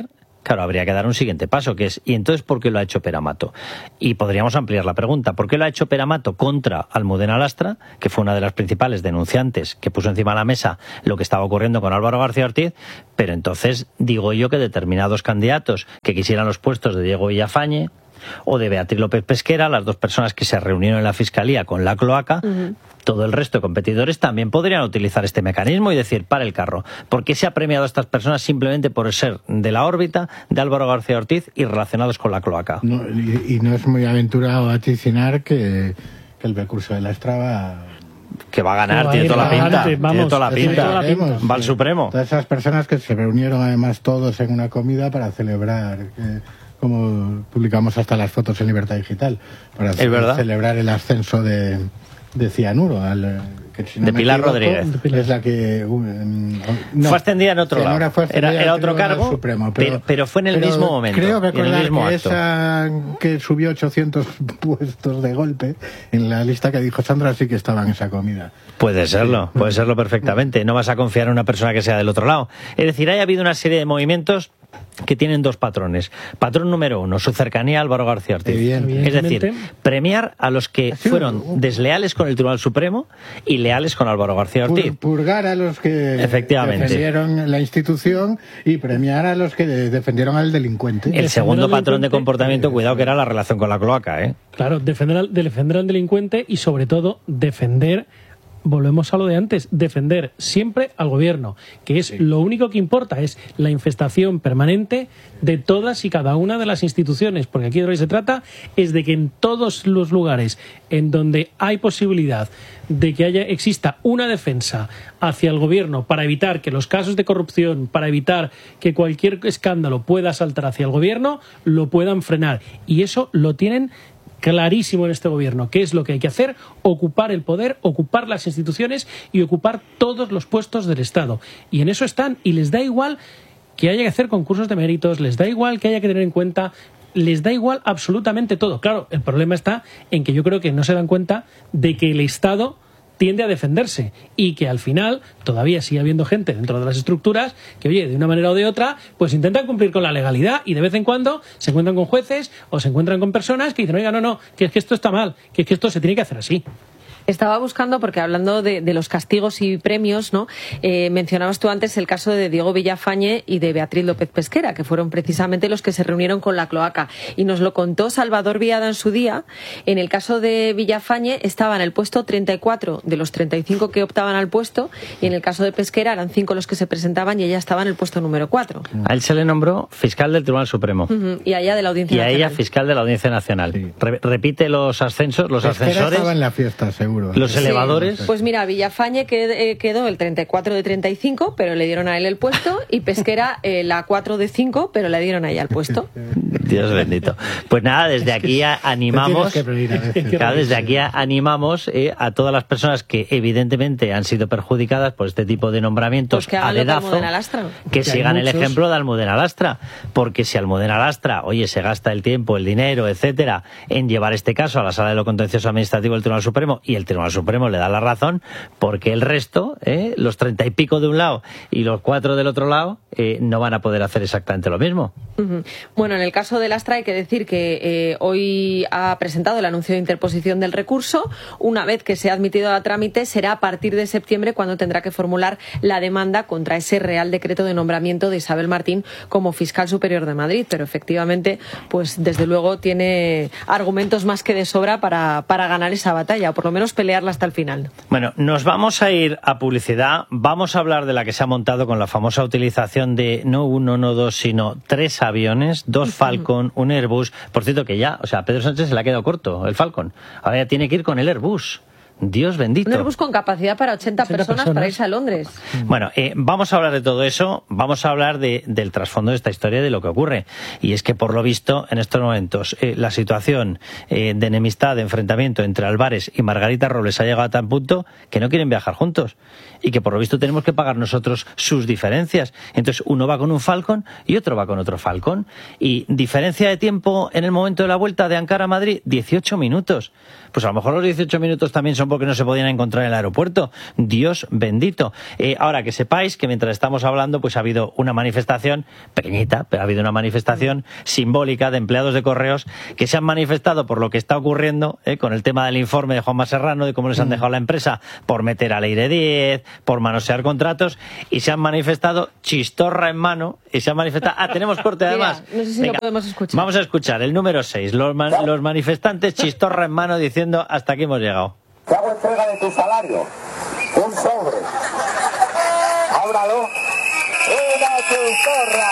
claro, habría que dar un siguiente paso, que es, ¿y entonces por qué lo ha hecho Pere Mato? Y podríamos ampliar la pregunta, ¿por qué lo ha hecho Pere Mato contra Almudena Lastra, que fue una de las principales denunciantes que puso encima de la mesa lo que estaba ocurriendo con Álvaro García Ortiz? Pero entonces digo yo que determinados candidatos que quisieran los puestos de Diego Villafañe o de Beatriz López Pesquera, las dos personas que se reunieron en la Fiscalía con la cloaca, uh-huh. todo el resto de competidores también podrían utilizar este mecanismo y decir, para el carro. ¿Por qué se ha premiado a estas personas simplemente por ser de la órbita de Álvaro García Ortiz y relacionados con la cloaca? No, y, y no es muy aventurado vaticinar que, que el recurso de la Estrada... Que va a ganar, va tiene, a toda la pinta, vamos, tiene toda la pinta, tiene toda la pinta. Va al Supremo. Todas esas personas que se reunieron además todos en una comida para celebrar... Eh, como publicamos hasta las fotos en Libertad Digital, para ce- celebrar el ascenso de, de Cianuro, al, que si no de Pilar equivoco, Rodríguez. Es la que... Um, no, fue ascendida en otro Cianuro lado. Era, era otro cargo, Supremo, pero, pero, pero fue en el mismo momento. Creo que, en el mismo que acto. esa que subió ochocientos puestos de golpe, en la lista que dijo Sandra, sí que estaba en esa comida. Puede serlo, sí. puede serlo perfectamente. No vas a confiar en una persona que sea del otro lado. Es decir, haya habido una serie de movimientos que tienen dos patrones. Patrón número uno, su cercanía a Álvaro García Ortiz. Es decir, premiar a los que fueron desleales con el Tribunal Supremo y leales con Álvaro García Ortiz. Purgar a los que Efectivamente. defendieron la institución y premiar a los que defendieron al delincuente. El segundo patrón de comportamiento, cuidado, que era la relación con la cloaca, ¿eh? Claro, defender al, defender al delincuente y sobre todo defender... Volvemos a lo de antes, defender siempre al gobierno, que es sí. lo único que importa, es la infestación permanente de todas y cada una de las instituciones, porque aquí de lo que se trata es de que en todos los lugares en donde hay posibilidad de que haya exista una defensa hacia el gobierno para evitar que los casos de corrupción, para evitar que cualquier escándalo pueda saltar hacia el gobierno, lo puedan frenar. Y eso lo tienen clarísimo en este gobierno. ¿Qué es lo que hay que hacer? Ocupar el poder, ocupar las instituciones y ocupar todos los puestos del Estado. Y en eso están. Y les da igual que haya que hacer concursos de méritos, les da igual que haya que tener en cuenta, les da igual absolutamente todo. Claro, el problema está en que yo creo que no se dan cuenta de que el Estado tiende a defenderse y que al final todavía sigue habiendo gente dentro de las estructuras que, oye, de una manera o de otra, pues intentan cumplir con la legalidad y de vez en cuando se encuentran con jueces o se encuentran con personas que dicen, oiga, no, no, que es que esto está mal, que es que esto se tiene que hacer así. Estaba buscando, porque hablando de, de los castigos y premios, ¿no? Eh, mencionabas tú antes el caso de Diego Villafañe y de Beatriz López Pesquera, que fueron precisamente los que se reunieron con la cloaca. Y nos lo contó Salvador Viada en su día. En el caso de Villafañe estaba en el puesto treinta y cuatro de los treinta y cinco que optaban al puesto, y en el caso de Pesquera eran cinco los que se presentaban y ella estaba en el puesto número cuatro. A él se le nombró fiscal del Tribunal Supremo. Uh-huh. Y a ella de la Audiencia y Nacional. Y a ella fiscal de la Audiencia Nacional. Sí. Re- repite los ascensos, los Pesquera ascensores. Estaba en la fiesta, seguro. Los sí. elevadores. Pues mira, Villafañe quedó el treinta y cuatro de treinta y cinco, pero le dieron a él el puesto, y Pesquera eh, la cuatro de cinco, pero le dieron a ella el puesto. Dios bendito. Pues nada, desde aquí animamos, claro, desde aquí animamos eh, a todas las personas que evidentemente han sido perjudicadas por este tipo de nombramientos pues que a dedazo, que, que sigan el ejemplo de Almudena Lastra, porque si Almudena Lastra, oye, se gasta el tiempo, el dinero, etcétera, en llevar este caso a la Sala de lo Contencioso Administrativo del Tribunal Supremo, y el Tribunal Supremo le da la razón, porque el resto, eh, los treinta y pico de un lado y los cuatro del otro lado, eh, no van a poder hacer exactamente lo mismo. Uh-huh. Bueno, en el caso de Lastra hay que decir que eh, hoy ha presentado el anuncio de interposición del recurso. Una vez que sea admitido a trámite, será a partir de septiembre cuando tendrá que formular la demanda contra ese Real Decreto de nombramiento de Isabel Martín como fiscal superior de Madrid. Pero efectivamente, pues desde luego tiene argumentos más que de sobra para, para ganar esa batalla, o por lo menos pelearla hasta el final. Bueno, nos vamos a ir a publicidad. Vamos a hablar de la que se ha montado con la famosa utilización de no uno, no dos, sino tres aviones, dos Falcon, un Airbus. Por cierto que ya, o sea, a Pedro Sánchez se le ha quedado corto el Falcon. Ahora ya tiene que ir con el Airbus. Dios bendito. Un Airbus con capacidad para ochenta, ochenta personas, personas para irse a Londres. Bueno, eh, vamos a hablar de todo eso, vamos a hablar de, del trasfondo de esta historia, de lo que ocurre. Y es que, por lo visto, en estos momentos, eh, la situación eh, de enemistad, de enfrentamiento entre Álvarez y Margarita Robles ha llegado a tal punto que no quieren viajar juntos. Y que, por lo visto, tenemos que pagar nosotros sus diferencias. Entonces, uno va con un Falcon y otro va con otro Falcon. Y diferencia de tiempo en el momento de la vuelta de Ankara a Madrid, dieciocho minutos. Pues a lo mejor los dieciocho minutos también son porque no se podían encontrar en el aeropuerto. Dios bendito. Eh, ahora, que sepáis que mientras estamos hablando, pues ha habido una manifestación, pequeñita, pero ha habido una manifestación simbólica de empleados de correos que se han manifestado por lo que está ocurriendo eh, con el tema del informe de Juanma Serrano, de cómo les han dejado la empresa por meter al aire diez, por manosear contratos, y se han manifestado chistorra en mano, y se han manifestado... Ah, tenemos corte además. Mira, no sé si Venga, lo podemos escuchar. Vamos a escuchar el número seis, los, man, los manifestantes chistorra en mano diciendo hasta aquí hemos llegado. Te hago entrega de tu salario, un sobre, ábralo, una chistorra,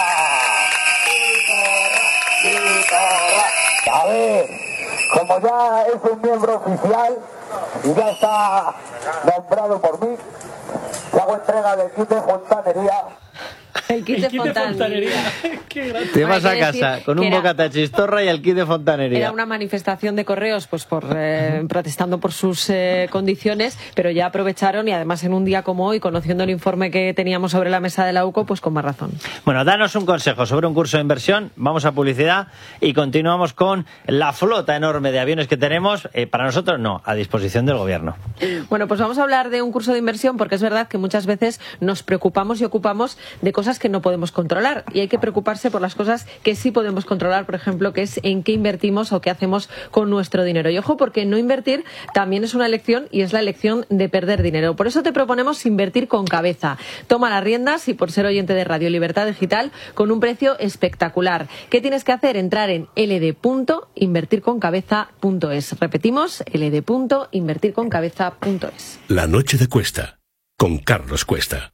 chistorra. A ver, como ya es un miembro oficial y ya está nombrado por mí, te hago entrega del kit de fontanería. El kit de fontanería. Te vas a Hay que decir casa con que un era- bocata chistorra y el kit de fontanería. Era una manifestación de correos, pues por eh, protestando por sus eh, condiciones, pero ya aprovecharon y además en un día como hoy, conociendo el informe que teníamos sobre la mesa de la UCO, pues con más razón. Bueno, danos un consejo sobre un curso de inversión, vamos a publicidad y continuamos con la flota enorme de aviones que tenemos, eh, para nosotros no, a disposición del gobierno. Bueno, pues vamos a hablar de un curso de inversión porque es verdad que muchas veces nos preocupamos y ocupamos de cosas que no podemos controlar y hay que preocuparse por las cosas que sí podemos controlar, por ejemplo, que es en qué invertimos o qué hacemos con nuestro dinero. Y ojo, porque no invertir también es una elección y es la elección de perder dinero. Por eso te proponemos invertir con cabeza. Toma las riendas y por ser oyente de Radio Libertad Digital con un precio espectacular. ¿Qué tienes que hacer? Entrar en l d punto invertir con cabeza punto es. Repetimos, l d punto invertir con cabeza punto es. La noche de Cuesta, con Carlos Cuesta.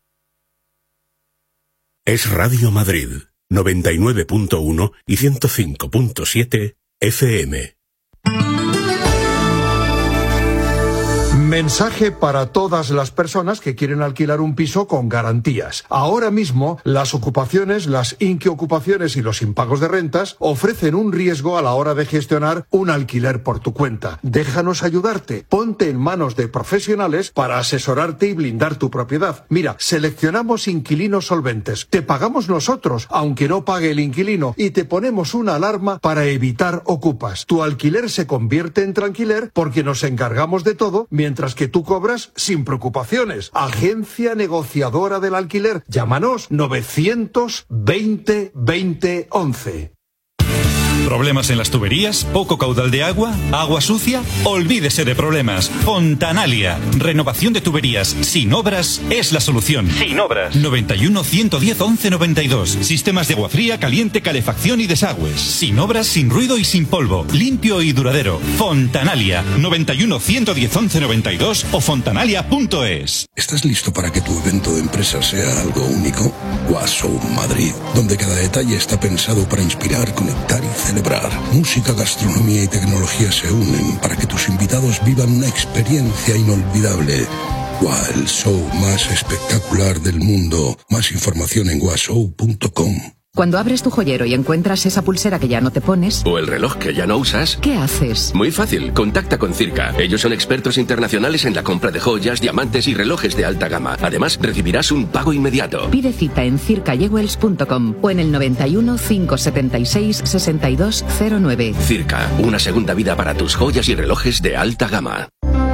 Es Radio Madrid, noventa y nueve punto uno y ciento cinco punto siete F M. Mensaje para todas las personas que quieren alquilar un piso con garantías. Ahora mismo, las ocupaciones, las inquiocupaciones y los impagos de rentas ofrecen un riesgo a la hora de gestionar un alquiler por tu cuenta. Déjanos ayudarte. Ponte en manos de profesionales para asesorarte y blindar tu propiedad. Mira, seleccionamos inquilinos solventes. Te pagamos nosotros, aunque no pague el inquilino, y te ponemos una alarma para evitar ocupas. Tu alquiler se convierte en tranquiler porque nos encargamos de todo, mientras que tú cobras sin preocupaciones. Agencia negociadora del alquiler. Llámanos novecientos veinte veinte once. ¿Problemas en las tuberías? ¿Poco caudal de agua? ¿Agua sucia? Olvídese de problemas. Fontanalia. Renovación de tuberías sin obras es la solución. Sin obras. noventa y uno, ciento diez, once noventa y dos. Sistemas de agua fría, caliente, calefacción y desagües. Sin obras, sin ruido y sin polvo. Limpio y duradero. Fontanalia. noventa y uno, ciento diez, once noventa y dos o fontanalia punto es. ¿Estás listo para que tu evento de empresa sea algo único? Washow Madrid, donde cada detalle está pensado para inspirar, conectar y celebrar. Música, gastronomía y tecnología se unen para que tus invitados vivan una experiencia inolvidable. ¡Wow! El show más espectacular del mundo. Más información en washow punto com. Cuando abres tu joyero y encuentras esa pulsera que ya no te pones, o el reloj que ya no usas, ¿qué haces? Muy fácil, contacta con Circa. Ellos son expertos internacionales en la compra de joyas, diamantes y relojes de alta gama. Además, recibirás un pago inmediato. Pide cita en circa jewels punto com o en el noventa y uno, cinco setenta y seis, sesenta y dos cero nueve. Circa, una segunda vida para tus joyas y relojes de alta gama.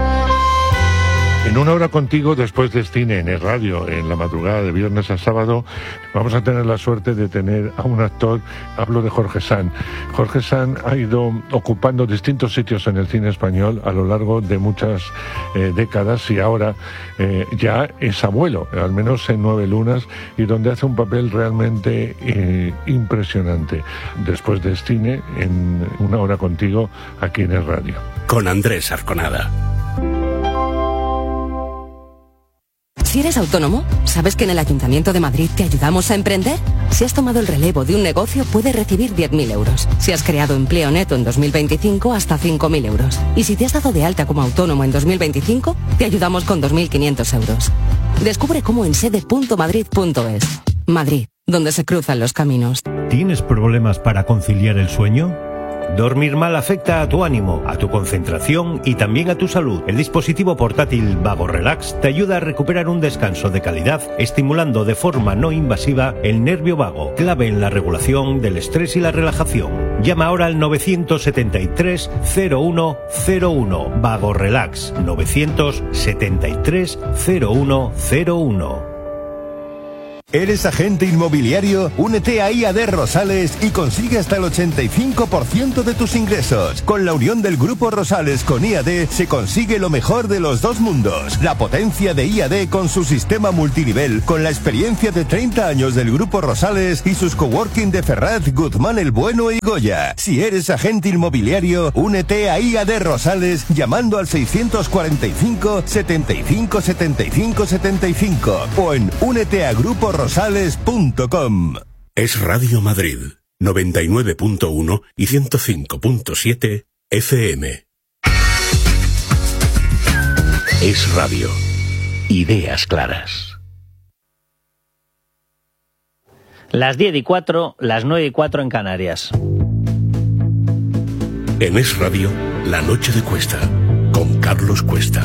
En una hora contigo, después de cine en el radio, en la madrugada de viernes a sábado, vamos a tener la suerte de tener a un actor, hablo de Jorge Sanz. Jorge Sanz ha ido ocupando distintos sitios en el cine español a lo largo de muchas eh, décadas y ahora eh, ya es abuelo, al menos en Nueve Lunas, y donde hace un papel realmente eh, impresionante. Después de cine, en una hora contigo, aquí en el radio. Con Andrés Arconada. Si eres autónomo, ¿sabes que en el Ayuntamiento de Madrid te ayudamos a emprender? Si has tomado el relevo de un negocio, puedes recibir diez mil euros. Si has creado empleo neto en dos mil veinticinco, hasta cinco mil euros. Y si te has dado de alta como autónomo en dos mil veinticinco, te ayudamos con dos mil quinientos euros. Descubre cómo en sede punto madrid punto es. Madrid, donde se cruzan los caminos. ¿Tienes problemas para conciliar el sueño? Dormir mal afecta a tu ánimo, a tu concentración y también a tu salud. El dispositivo portátil Vago Relax te ayuda a recuperar un descanso de calidad, estimulando de forma no invasiva el nervio vago, clave en la regulación del estrés y la relajación. Llama ahora al novecientos setenta y tres cero uno cero uno. Vago Relax, novecientos setenta y tres cero uno cero uno. ¿Eres agente inmobiliario? Únete a I A D Rosales y consigue hasta el ochenta y cinco por ciento de tus ingresos. Con la unión del Grupo Rosales con I A D se consigue lo mejor de los dos mundos. La potencia de I A D con su sistema multinivel, con la experiencia de treinta años del Grupo Rosales y sus coworking de Ferraz, Guzmán el Bueno y Goya. Si eres agente inmobiliario, únete a I A D Rosales llamando al seiscientos cuarenta y cinco setenta y cinco setenta y cinco setenta y cinco o en únete a Grupo Rosales punto com. Es Radio Madrid, noventa y nueve punto uno y ciento cinco punto siete F M. Es Radio. Ideas claras. Las diez y cuatro, las nueve y cuatro en Canarias. En Es Radio, La Noche de Cuesta, con Carlos Cuesta.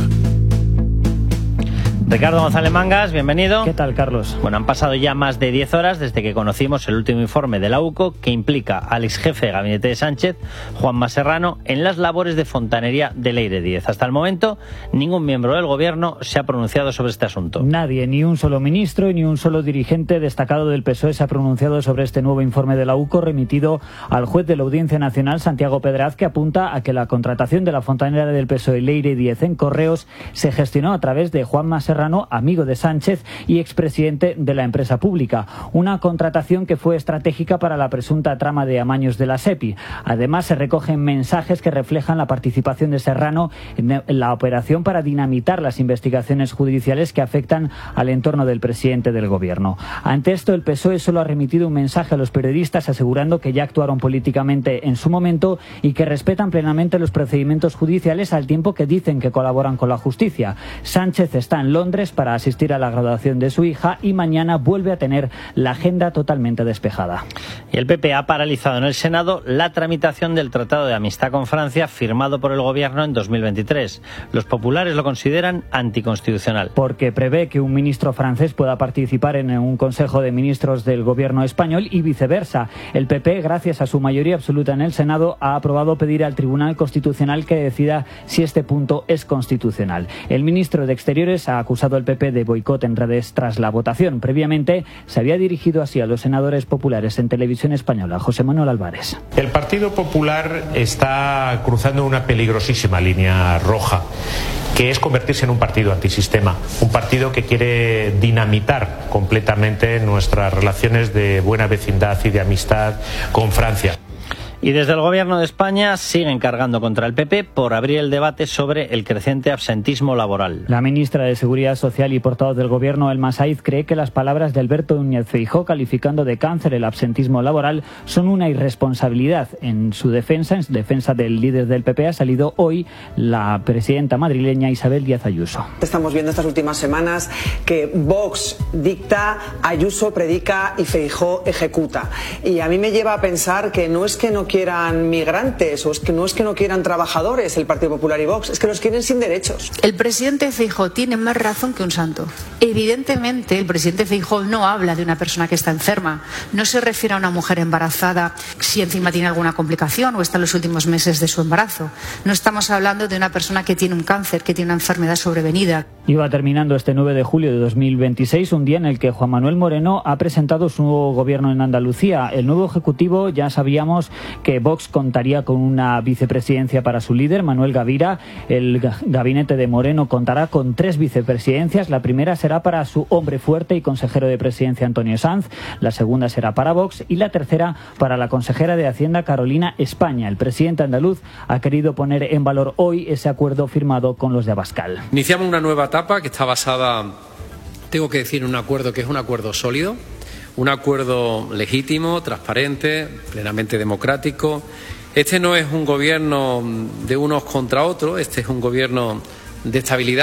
Ricardo González Mangas, bienvenido. ¿Qué tal, Carlos? Bueno, han pasado ya más de diez horas desde que conocimos el último informe de la U C O que implica al exjefe de gabinete de Sánchez, Juanma Serrano, en las labores de fontanería de Leire Díez. Hasta el momento, ningún miembro del gobierno se ha pronunciado sobre este asunto. Nadie, ni un solo ministro ni un solo dirigente destacado del P S O E se ha pronunciado sobre este nuevo informe de la U C O remitido al juez de la Audiencia Nacional, Santiago Pedraz, que apunta a que la contratación de la fontanera del P S O E, Leire Díez, en Correos se gestionó a través de Juanma Serrano, amigo de Sánchez y expresidente de la empresa pública. Una contratación que fue estratégica para la presunta trama de amaños de la SEPI. Además, se recogen mensajes que reflejan la participación de Serrano en la operación para dinamitar las investigaciones judiciales que afectan al entorno del presidente del gobierno. Ante esto, el P S O E solo ha remitido un mensaje a los periodistas asegurando que ya actuaron políticamente en su momento y que respetan plenamente los procedimientos judiciales al tiempo que dicen que colaboran con la justicia. Sánchez está en Londres para asistir a la graduación de su hija y mañana vuelve a tener la agenda totalmente despejada. Y el P P ha paralizado en el Senado la tramitación del Tratado de Amistad con Francia firmado por el gobierno en dos mil veintitrés. Los populares lo consideran anticonstitucional. Porque prevé que un ministro francés pueda participar en un Consejo de Ministros del gobierno español y viceversa. El P P, gracias a su mayoría absoluta en el Senado, ha aprobado pedir al Tribunal Constitucional que decida si este punto es constitucional. El ministro de Exteriores ha acusado al P P de boicot en redes tras la votación. Previamente se había dirigido así a los senadores populares en Televisión Española. José Manuel Álvarez. El Partido Popular está cruzando una peligrosísima línea roja, que es convertirse en un partido antisistema, un partido que quiere dinamitar completamente nuestras relaciones de buena vecindad y de amistad con Francia. Y desde el Gobierno de España siguen cargando contra el P P por abrir el debate sobre el creciente absentismo laboral. La ministra de Seguridad Social y portavoz del Gobierno, Elma Saiz, cree que las palabras de Alberto Núñez Feijóo calificando de cáncer el absentismo laboral son una irresponsabilidad. En su defensa, en defensa del líder del P P, ha salido hoy la presidenta madrileña Isabel Díaz Ayuso. Estamos viendo estas últimas semanas que Vox dicta, Ayuso predica y Feijóo ejecuta. Y a mí me lleva a pensar que no es que no quieran migrantes o es que no es que no quieran trabajadores el Partido Popular y Vox, es que los quieren sin derechos. El presidente Feijóo tiene más razón que un santo. Evidentemente, el presidente Feijóo no habla de una persona que está enferma, no se refiere a una mujer embarazada si encima tiene alguna complicación o está en los últimos meses de su embarazo. No estamos hablando de una persona que tiene un cáncer, que tiene una enfermedad sobrevenida. Iba terminando este nueve de julio de dos mil veintiséis, un día en el que Juan Manuel Moreno ha presentado su nuevo gobierno en Andalucía. El nuevo ejecutivo, ya sabíamos que Vox contaría con una vicepresidencia para su líder, Manuel Gavira. El gabinete de Moreno contará con tres vicepresidencias. La primera será para su hombre fuerte y consejero de presidencia, Antonio Sanz. La segunda será para Vox y la tercera para la consejera de Hacienda, Carolina España. El presidente andaluz ha querido poner en valor hoy ese acuerdo firmado con los de Abascal. Iniciamos una nueva etapa que está basada, tengo que decir, en un acuerdo que es un acuerdo sólido, un acuerdo legítimo, transparente, plenamente democrático. Este no es un gobierno de unos contra otros, este es un gobierno de estabilidad.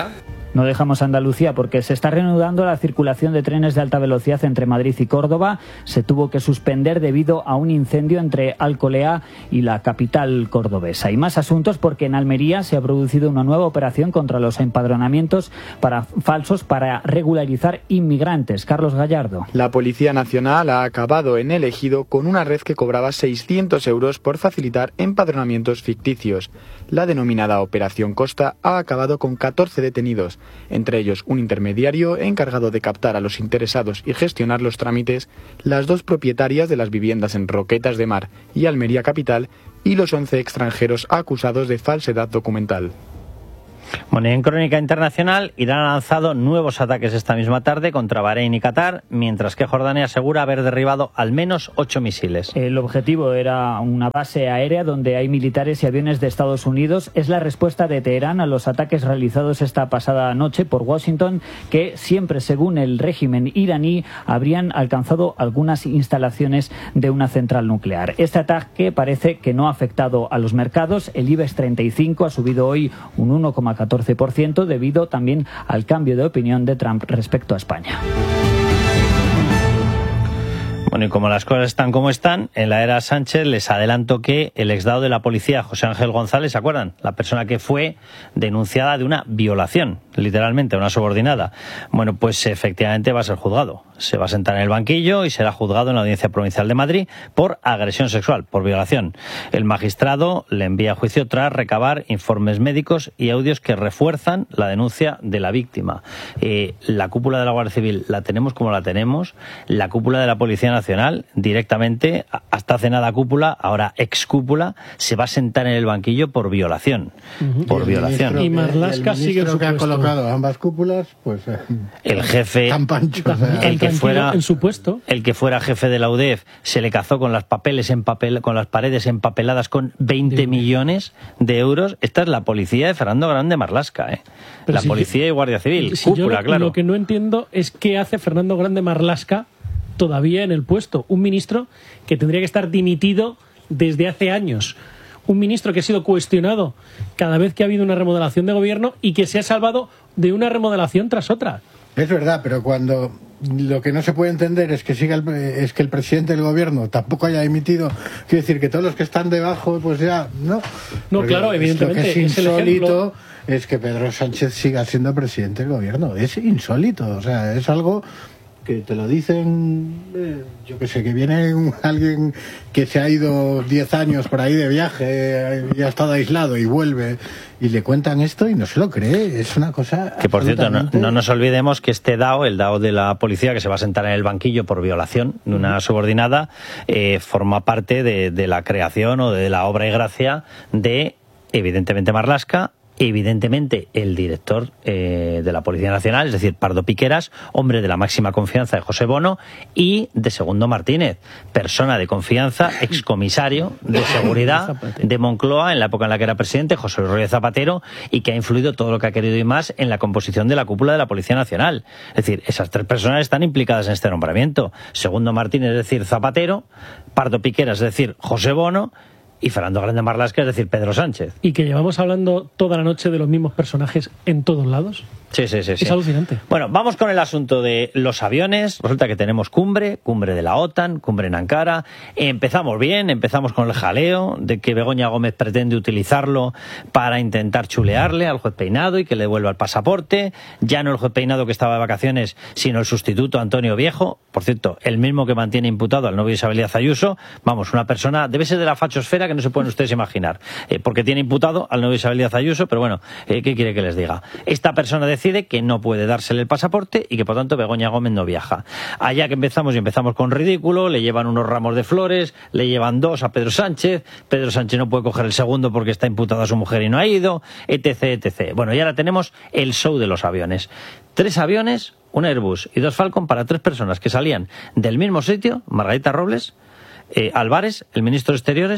No dejamos Andalucía porque se está reanudando la circulación de trenes de alta velocidad entre Madrid y Córdoba. Se tuvo que suspender debido a un incendio entre Alcolea y la capital cordobesa. Y más asuntos porque en Almería se ha producido una nueva operación contra los empadronamientos para falsos para regularizar inmigrantes. Carlos Gallardo. La Policía Nacional ha acabado en el Ejido con una red que cobraba seiscientos euros por facilitar empadronamientos ficticios. La denominada Operación Costa ha acabado con catorce detenidos, entre ellos un intermediario encargado de captar a los interesados y gestionar los trámites, las dos propietarias de las viviendas en Roquetas de Mar y Almería Capital y los once extranjeros acusados de falsedad documental. Bueno, y en crónica internacional, Irán ha lanzado nuevos ataques esta misma tarde contra Bahrein y Qatar, mientras que Jordania asegura haber derribado al menos ocho misiles. El objetivo era una base aérea donde hay militares y aviones de Estados Unidos. Es la respuesta de Teherán a los ataques realizados esta pasada noche por Washington, que siempre, según el régimen iraní, habrían alcanzado algunas instalaciones de una central nuclear. Este ataque parece que no ha afectado a los mercados. El IBEX treinta y cinco ha subido hoy un uno coma catorce por ciento debido también al cambio de opinión de Trump respecto a España. Bueno, y como las cosas están como están, en la era Sánchez les adelanto que el exdado de la policía, José Ángel González, ¿se acuerdan? La persona que fue denunciada de una violación, literalmente, una subordinada. Bueno, pues efectivamente va a ser juzgado. Se va a sentar en el banquillo y será juzgado en la Audiencia Provincial de Madrid por agresión sexual, por violación. El magistrado le envía a juicio tras recabar informes médicos y audios que refuerzan la denuncia de la víctima. Eh, la cúpula de la Guardia Civil la tenemos como la tenemos. La cúpula de la Policía Nacional, directamente, hasta hace nada cúpula, ahora excúpula, se va a sentar en el banquillo por violación. Uh-huh. Por y violación. Y Marlaska sigue su que ha colocado ambas cúpulas, pues... Eh, el jefe... Tan pancho, o sea, el que fuera en su puesto. El que fuera jefe de la U D E F se le cazó con las papeles empapel, con las paredes empapeladas con veinte millones de euros. Esta es la policía de Fernando Grande Marlaska, ¿eh? La si policía yo, y Guardia Civil, si cúpula, yo lo, claro. Lo que no entiendo es qué hace Fernando Grande Marlaska todavía en el puesto. Un ministro que tendría que estar dimitido desde hace años. Un ministro que ha sido cuestionado cada vez que ha habido una remodelación de gobierno y que se ha salvado de una remodelación tras otra. Es verdad, pero cuando lo que no se puede entender es que siga el, es que el presidente del gobierno tampoco haya emitido, quiero decir que todos los que están debajo, pues ya no. No, Porque claro, evidentemente. Lo que es insólito es que Pedro Sánchez siga siendo presidente del gobierno. Es insólito, o sea, es algo que te lo dicen, eh, yo que sé, que viene un, alguien que se ha ido diez años por ahí de viaje y ha estado aislado y vuelve y le cuentan esto y no se lo cree. Es una cosa que, por cierto, no, no nos olvidemos que este DAO, el DAO de la policía, que se va a sentar en el banquillo por violación de una subordinada, eh, forma parte de, de la creación o de la obra y gracia de, evidentemente, Marlaska, evidentemente el director eh, de la Policía Nacional, es decir, Pardo Piqueras, hombre de la máxima confianza de José Bono, y de Segundo Martínez, persona de confianza, excomisario de seguridad de Moncloa en la época en la que era presidente, José Luis Rodríguez Zapatero, y que ha influido todo lo que ha querido y más en la composición de la cúpula de la Policía Nacional. Es decir, esas tres personas están implicadas en este nombramiento. Segundo Martínez, es decir, Zapatero, Pardo Piqueras, es decir, José Bono, y Fernando Grande Marlaska, es decir, Pedro Sánchez. Y que llevamos hablando toda la noche de los mismos personajes en todos lados. Sí, sí, sí. Es sí. alucinante. Bueno, vamos con el asunto de los aviones. Resulta que tenemos cumbre, cumbre de la OTAN, cumbre en Ankara. Empezamos bien, empezamos con el jaleo de que Begoña Gómez pretende utilizarlo para intentar chulearle al juez Peinado y que le devuelva el pasaporte. Ya no el juez Peinado que estaba de vacaciones, sino el sustituto Antonio Viejo. Por cierto, el mismo que mantiene imputado al novio de Isabel Díaz Ayuso. Vamos, una persona, debe ser de la fachosfera que no se pueden ustedes imaginar. Eh, porque tiene imputado al novio de Isabel Díaz Ayuso, pero bueno, eh, ¿qué quiere que les diga? Esta persona decide que no puede dársele el pasaporte y que por tanto Begoña Gómez no viaja. Allá que empezamos y empezamos con ridículo, le llevan unos ramos de flores, le llevan dos a Pedro Sánchez, Pedro Sánchez no puede coger el segundo porque está imputado a su mujer y no ha ido, etc, etcétera. Bueno, y ahora tenemos el show de los aviones. Tres aviones, un Airbus y dos Falcon para tres personas que salían del mismo sitio, Margarita Robles, eh, Álvarez, el ministro de Exteriores,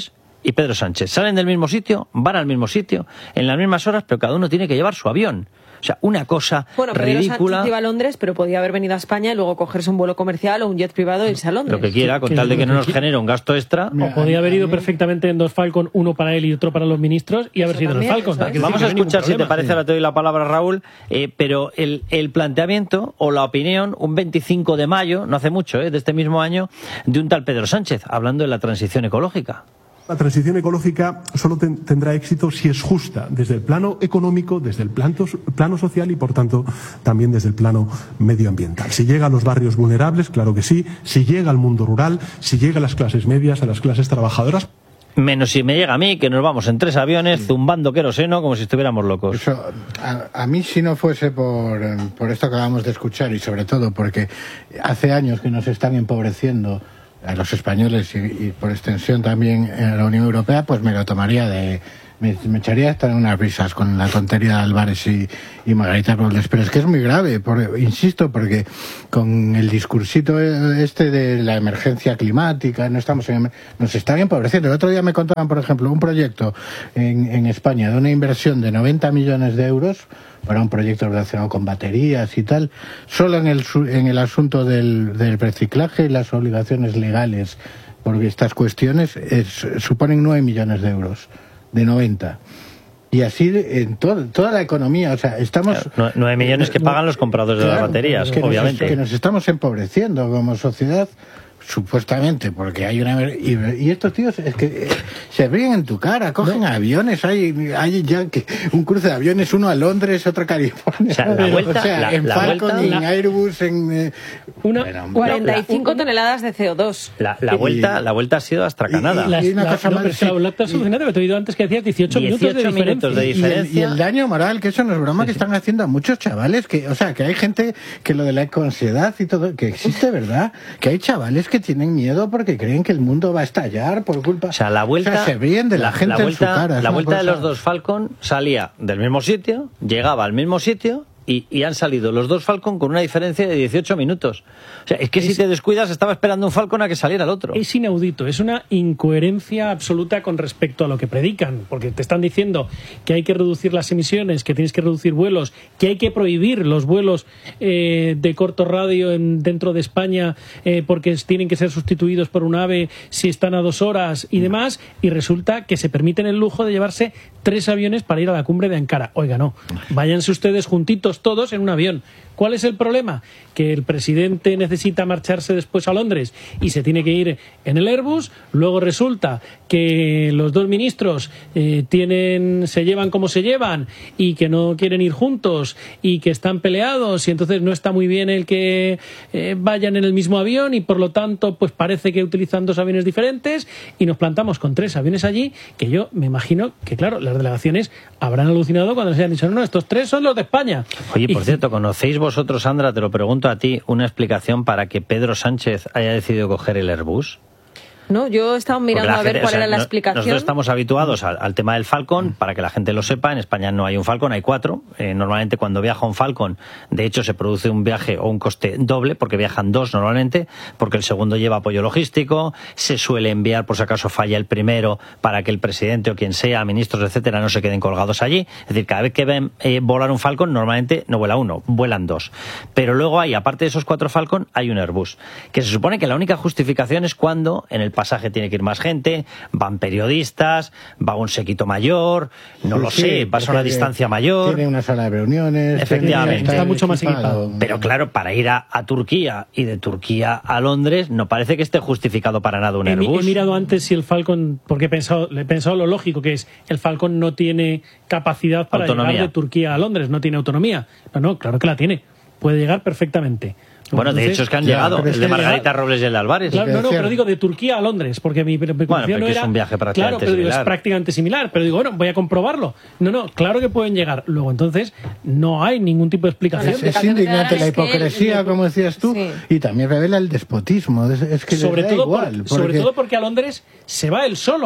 y Pedro Sánchez salen del mismo sitio, van al mismo sitio, en las mismas horas, pero cada uno tiene que llevar su avión. O sea, una cosa bueno, Pedro ridícula. Sánchez iba a Londres, pero podía haber venido a España y luego cogerse un vuelo comercial o un jet privado e irse a Londres. Lo que quiera, con tal de que no nos genere un gasto extra. O podía haber ido perfectamente en dos Falcon, uno para él y otro para los ministros, y haber sido en el Falcon. Vamos a escuchar, si te parece, ahora te doy la palabra, Raúl, eh, pero el, el planteamiento o la opinión, un veinticinco de mayo, no hace mucho, eh, de este mismo año, de un tal Pedro Sánchez, hablando de la transición ecológica. La transición ecológica solo ten, tendrá éxito si es justa desde el plano económico, desde el plano, plano social y, por tanto, también desde el plano medioambiental. Si llega a los barrios vulnerables, claro que sí. Si llega al mundo rural, si llega a las clases medias, a las clases trabajadoras. Menos si me llega a mí, que nos vamos en tres aviones sí. zumbando queroseno como si estuviéramos locos. Eso, a, a mí, si no fuese por, por esto que acabamos de escuchar, y sobre todo porque hace años que nos están empobreciendo a los españoles y, y por extensión también en la Unión Europea, pues me lo tomaría de... Me, me echaría hasta en unas risas con la tontería de Álvarez y, y Margarita Robles. Pero es que es muy grave, por, insisto, porque con el discursito este de la emergencia climática, no estamos en, nos están empobreciendo. El otro día me contaban, por ejemplo, un proyecto en, en España de una inversión de noventa millones de euros para un proyecto relacionado con baterías y tal, solo en el, en el asunto del, del reciclaje y las obligaciones legales, porque estas cuestiones es, suponen nueve millones de euros, de noventa. Y así en to, toda la economía, o sea, estamos... Claro, nueve millones que pagan los compradores claro, de las baterías, que obviamente. Nos, que nos estamos empobreciendo como sociedad, supuestamente, porque hay una... Y, y estos tíos es que eh, se ríen en tu cara, cogen no. aviones, hay, hay ya que un cruce de aviones, uno a Londres, otro a California. O sea, la vuelta, o sea la, en la Falcon, vuelta, en la... Airbus, en... Eh, una, bueno, cuarenta y cinco toneladas de C O dos. La, la, vuelta, la vuelta ha sido astracanada. Y, y, y una la, cosa no, más, la vuelta solucionada, te he oído antes que decías dieciocho, dieciocho minutos, de minutos de diferencia. Y el, y el daño moral, que eso no es broma, que están haciendo a muchos chavales, que, o sea, que hay gente que lo de la ecoansiedad y todo, que existe, ¿verdad? Que hay chavales que tienen miedo porque creen que el mundo va a estallar por culpa... O sea, la vuelta... O sea, se ríen de la, la gente la vuelta, en su cara. La vuelta cosa... de los dos Falcon salía del mismo sitio, llegaba al mismo sitio y, y han salido los dos Falcon con una diferencia de dieciocho minutos. O sea, es que es, si te descuidas estaba esperando un Falcon a que saliera el otro. Es inaudito, es una incoherencia absoluta con respecto a lo que predican, porque te están diciendo que hay que reducir las emisiones, que tienes que reducir vuelos, que hay que prohibir los vuelos eh, de corto radio en, dentro de España eh, porque tienen que ser sustituidos por un AVE si están a dos horas y demás, y resulta que se permiten el lujo de llevarse tres aviones para ir a la cumbre de Ankara. Oiga, no, váyanse ustedes juntitos todos en un avión. ¿Cuál es el problema? Que el presidente necesita marcharse después a Londres y se tiene que ir en el Airbus. Luego resulta que los dos ministros eh, tienen, se llevan como se llevan y que no quieren ir juntos y que están peleados y entonces no está muy bien el que eh, vayan en el mismo avión y por lo tanto pues parece que utilizan dos aviones diferentes y nos plantamos con tres aviones allí que yo me imagino que claro, las delegaciones habrán alucinado cuando se hayan dicho no, no, estos tres son los de España. Oye, por y, cierto, ¿conocéis vosotros, Sandra, te lo pregunto a ti, una explicación para que Pedro Sánchez haya decidido coger el Airbus? No, yo he estado mirando a ver gente, cuál o sea, era la no, explicación. Nosotros estamos habituados al, al tema del Falcon, mm. para que la gente lo sepa. En España no hay un Falcon, hay cuatro. Eh, normalmente cuando viaja un Falcon, de hecho se produce un viaje o un coste doble, porque viajan dos normalmente, porque el segundo lleva apoyo logístico, se suele enviar por si acaso falla el primero, para que el presidente o quien sea, ministros, etcétera, no se queden colgados allí. Es decir, cada vez que ven eh, volar un Falcon, normalmente no vuela uno, vuelan dos. Pero luego hay, aparte de esos cuatro Falcon, hay un Airbus, que se supone que la única justificación es cuando en el pasaje tiene que ir más gente, van periodistas, va un séquito mayor, no sí, lo sé, vas a una distancia mayor. Tiene una sala de reuniones. Efectivamente. Tiene, está mucho más equipado. Pero claro, para ir a, a Turquía y de Turquía a Londres, no parece que esté justificado para nada un he, Airbus. He mirado antes si el Falcon, porque he pensado, he pensado lo lógico que es, el Falcon no tiene capacidad para autonomía. Llegar de Turquía a Londres, no tiene autonomía. No, no, claro que la tiene. Puede llegar perfectamente. Bueno, de hecho es que han ya, llegado, el de Margarita llega... Robles y el de Álvarez. Claro, no, no, pero digo de Turquía a Londres, porque mi preocupación bueno, no era... es un viaje prácticamente claro, pero digo, similar. Es prácticamente similar, pero digo, bueno, voy a comprobarlo. No, no, claro que pueden llegar. Luego, entonces, no hay ningún tipo de explicación. Es, es indignante la hipocresía, que... como decías tú, sí. Y también revela el despotismo. Es, es que sobre, da todo igual, por, porque... sobre todo porque a Londres se va él solo.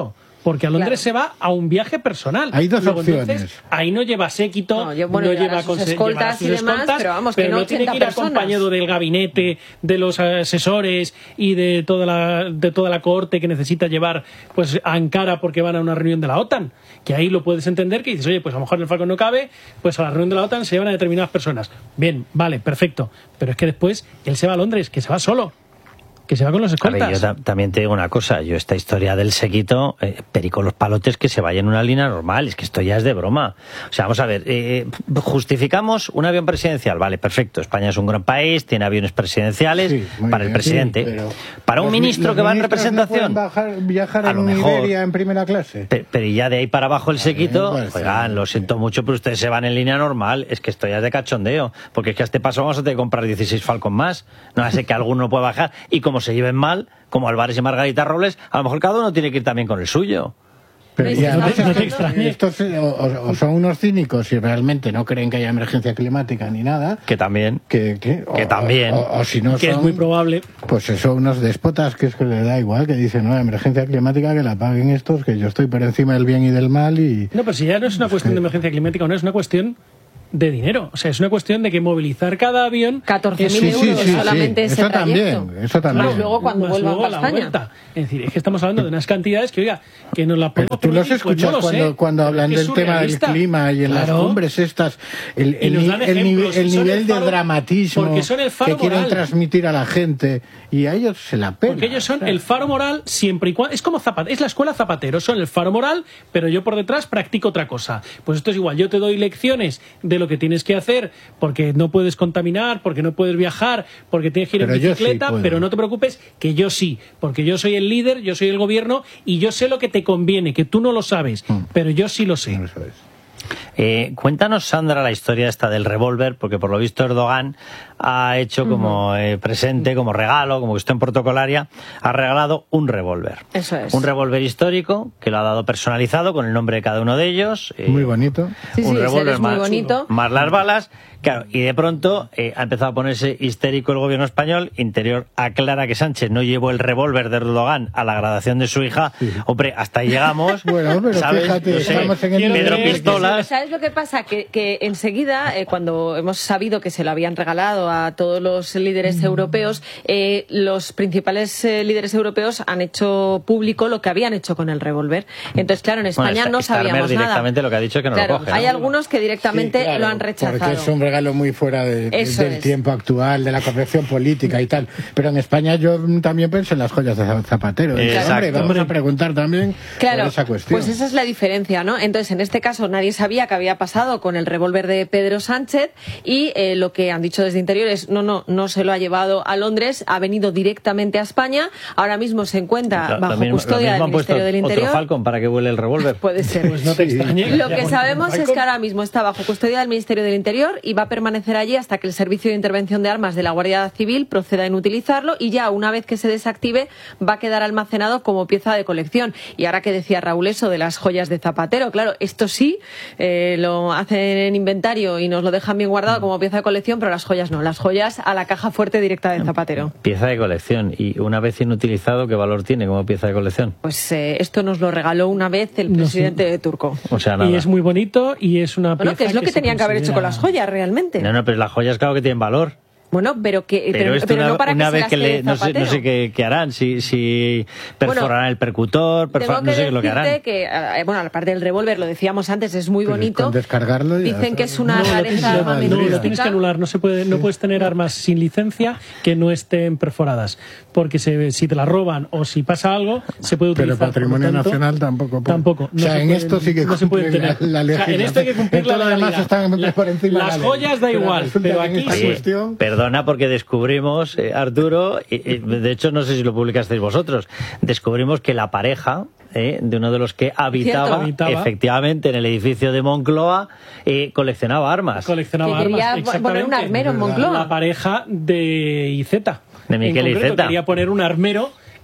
porque a Londres Claro. se va a un viaje personal. Hay dos Luego, opciones. entonces, ahí no lleva séquito, No, yo- bueno, no llevará lleva sus conse- escoltas llevará sus y demás, escoltas, pero vamos, que pero no no tiene que ir ochenta personas. acompañado del gabinete, de los asesores y de toda la de toda la cohorte que necesita llevar pues a Ankara porque van a una reunión de la OTAN, que ahí lo puedes entender, que dices, oye, pues a lo mejor el Falcon no cabe, pues a la reunión de la OTAN se llevan a determinadas personas. Bien, vale, perfecto, pero es que después él se va a Londres, que se va solo, que se va con los A escoltas. ver, yo ta- también te digo una cosa, yo esta historia del séquito, eh, perico los palotes, que se vaya en una línea normal, es que esto ya es de broma. O sea, vamos a ver, eh, justificamos un avión presidencial, vale, perfecto, España es un gran país, tiene aviones presidenciales Sí, muy para el bien, presidente, sí, pero para un los- ministro los que va en ministros no representación. pueden bajar- viajar A en lo una mejor. Iberia en primera clase. Pe- Pero y ya de ahí para abajo el séquito, pues, oigan, lo siento mucho, pero ustedes se van en línea normal. Es que esto ya es de cachondeo, porque es que a este paso vamos a tener que comprar dieciséis Falcon más. No hace que alguno pueda bajar. Y como se lleven mal, como Álvarez y Margarita Robles, a lo mejor cada uno tiene que ir también con el suyo. Pero No y te- además no te es que extrañe. estos eh, o, o- o son unos cínicos y realmente no creen que haya emergencia climática ni nada. Que también. Que, que, o, Que también. O, o si no que es son, muy probable. pues eso, unos déspotas que es que les da igual, que dicen, no, emergencia climática que la paguen estos, que yo estoy por encima del bien y del mal y... No, pero si ya no es una cuestión de emergencia climática, no es una cuestión de dinero. O sea, es una cuestión de que movilizar cada avión... catorce mil Sí, sí, euros sí, solamente sí, ese eso trayecto. también, eso también. Más luego cuando Más vuelvan luego para la España. vuelta. Es decir, es que estamos hablando de unas cantidades que, oiga, que nos las podemos Tú los permitir, pues escuchas no lo sé, cuando, cuando pero hablan es que es del tema del surrealista. clima y en las Claro. cumbres estas, el, Y el, nos ni- dan el, ejemplos, nivel, el y son nivel el de faro- dramatismo porque son el faro que quieren moral. transmitir a la gente y a ellos se la pena. Porque ellos son el faro moral siempre y cuando... Es como Zapatero, es la escuela Zapatero, son el faro moral, pero yo por detrás practico otra cosa. Pues esto es igual, yo te doy lecciones de lo que tienes que hacer, porque no puedes contaminar, porque no puedes viajar, porque tienes que ir Pero en yo sí bicicleta, puedo. pero no te preocupes, que yo sí, porque yo soy el líder, yo soy el gobierno y yo sé lo que te conviene, que tú no lo sabes, pero yo sí lo sé. Eh, cuéntanos, Sandra, la historia esta del revólver, porque por lo visto Erdogan ha hecho como eh, presente, como regalo, como cuestión protocolaria, ha regalado un revólver. Eso es. Un revólver histórico que lo ha dado personalizado con el nombre de cada uno de ellos. eh, Muy bonito. Sí, sí, un ese revólver es muy más, bonito. más las balas. Claro, y de pronto eh, ha empezado a ponerse histérico el gobierno español. Interior aclara que Sánchez no llevó el revólver de Erdogan a la graduación de su hija. Hombre, hasta ahí llegamos. Bueno, pero ¿sabes? fíjate, No sé, estamos en el Pedro nivel- Pistolas. ¿Sabes lo que pasa? Que, que enseguida, eh, cuando hemos sabido que se lo habían regalado a todos los líderes europeos, eh, los principales eh, líderes europeos han hecho público lo que habían hecho con el revólver. Entonces, claro, en España Bueno, no Starmer sabíamos nada. directamente lo que ha dicho es que no Claro, lo coge. hay ¿no? algunos que directamente Sí, claro, lo han rechazado. Porque es un regalo muy fuera de- de- Eso del es. tiempo actual, de la corrección política y tal. Pero en España yo también pensé en las joyas de Zapatero. Y, Exacto. hombre, vamos a preguntar también Claro, por esa cuestión. pues esa es la diferencia, ¿no? Entonces, en este caso, nadie sabía qué había pasado con el revólver de Pedro Sánchez y eh, lo que han dicho desde Interior es, no, no, no se lo ha llevado a Londres, ha venido directamente a España, ahora mismo se encuentra Lo- bajo lo mismo- custodia lo mismo del han puesto Ministerio del Interior. otro Falcon para que vuele el revólver. Puede ser. Pues no te extrañe. Lo Ya que con- sabemos es Falcon. que ahora mismo está bajo custodia del Ministerio del Interior y va a permanecer allí hasta que el Servicio de Intervención de Armas de la Guardia Civil proceda en utilizarlo y ya una vez que se desactive va a quedar almacenado como pieza de colección. Y ahora que decía Raúl eso de las joyas de Zapatero, claro, esto sí eh, lo hacen en inventario y nos lo dejan bien guardado como pieza de colección, pero las joyas no, las joyas a la caja fuerte directa de Zapatero. Pieza de colección. Y una vez inutilizado, ¿qué valor tiene como pieza de colección? Pues eh, esto nos lo regaló una vez el No sé. presidente turco. O sea, nada. Y es muy bonito y es una Bueno, pieza que es lo que, se tenían que haber hecho con considera- las joyas realmente. No, no, pero las joyas claro que tienen valor. Bueno, pero que Pero, pero, esto pero una, no para una que vez se que gaste le... No sé, Zapatero. no sé qué, qué harán, si, si perforarán el percutor, Tengo perfora- que no sé qué es lo que harán. decirte que, eh, bueno, aparte del revólver, lo decíamos antes, es muy bonito. Con descargarlo ya Dicen está. que es una No, lo tienes, rareza no, armamentística. lo tienes que anular. No se puede, no puedes tener armas sin licencia que no estén perforadas, porque se- si te las roban o si pasa algo se puede Pero utilizar. patrimonio Por lo tanto, nacional tampoco. puede. Tampoco. No o sea, se en pueden- esto sí que no se pueden cumplen tener. la, la O sea, en esto hay que legislación. cumplir En todo la lo demás legalidad. están La- por encima de las la ley. joyas da Pero igual, resulta pero que en aquí esta sí. cuestión- Perdona porque descubrimos, eh, Arturo, y, y, de hecho no sé si lo publicasteis vosotros, descubrimos que la pareja eh, de uno de los que habitaba, Cierto. Habitaba. efectivamente en el edificio de Moncloa eh, coleccionaba armas. Coleccionaba Que quería armas. po- poner un exactamente. armero en Moncloa. La pareja de Iceta. De Miquel En concreto, Iceta. Quería poner un armero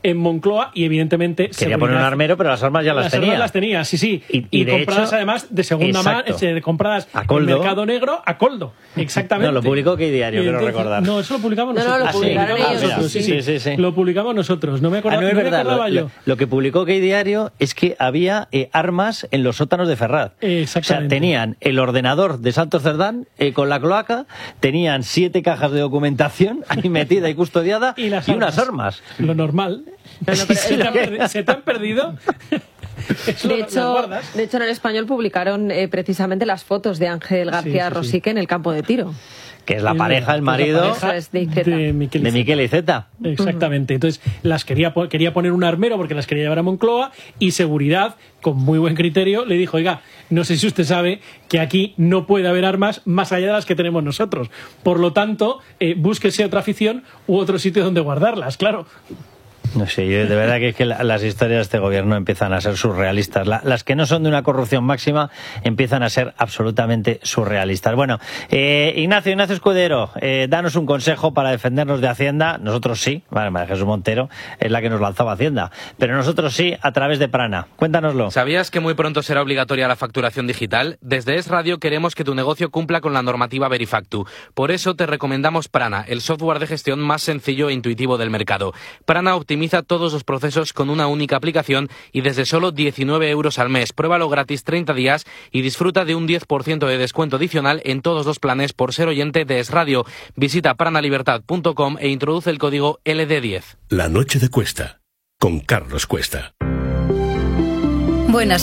en Moncloa y evidentemente Quería seguridad. poner un armero, pero las armas ya las, las tenía. armas las tenía, sí, sí. Y, y, y de compradas hecho, además de segunda mano, eh, compradas a en coldo. mercado negro a coldo. Exactamente. No, lo publicó ¿Qué diario? Y Quiero entonces- recordar. No, eso lo publicamos No, no, nosotros. lo publicaron Ah, ellos. mira, sí, sí, sí, sí. Lo publicamos nosotros. No me Ah, acordaba, no es no me verdad. acordaba Lo, yo. lo- lo que publicó ¿Qué diario? Es que había eh, armas en los sótanos de Ferraz. Exactamente. O sea, tenían el ordenador de Santos Cerdán eh, con la cloaca, tenían siete cajas de documentación ahí metida y custodiada y, las y unas armas. Lo normal. No, no, pero- se, te han perdi- se te han perdido. Eso De lo- las hecho, guardas. de hecho, en El Español publicaron eh, precisamente las fotos de Ángel García sí, sí. Rosique en el campo de tiro. Que es la Es pareja, el la marido pareja Es de Iceta. de Miquel de Iceta. Miquel Iceta. Exactamente. Entonces, las quería, po- quería poner un armero porque las quería llevar a Moncloa y seguridad, con muy buen criterio, le dijo, oiga, no sé si usted sabe que aquí no puede haber armas más allá de las que tenemos nosotros. Por lo tanto, eh, búsquese otra afición u otro sitio donde guardarlas, claro. No sé, yo de verdad que es que la- las historias de este gobierno empiezan a ser surrealistas. La- las que no son de una corrupción máxima empiezan a ser absolutamente surrealistas. Bueno, eh, Ignacio, Ignacio Escudero, eh, danos un consejo para defendernos de Hacienda. Nosotros sí, vale, María Jesús Montero es la que nos lanzaba Hacienda, pero nosotros sí a través de Prana. Cuéntanoslo. ¿Sabías que muy pronto será obligatoria la facturación digital? Desde Es Radio queremos que tu negocio cumpla con la normativa Verifactu. Por eso te recomendamos Prana, el software de gestión más sencillo e intuitivo del mercado. Prana optimiza todos los procesos con una única aplicación y desde solo diecinueve euros al mes. Pruébalo gratis treinta días y disfruta de un diez por ciento de descuento adicional en todos los planes por ser oyente de Es Radio. Visita pranalibertad punto com e introduce el código L D diez. La noche de Cuesta, con Carlos Cuesta. Buenas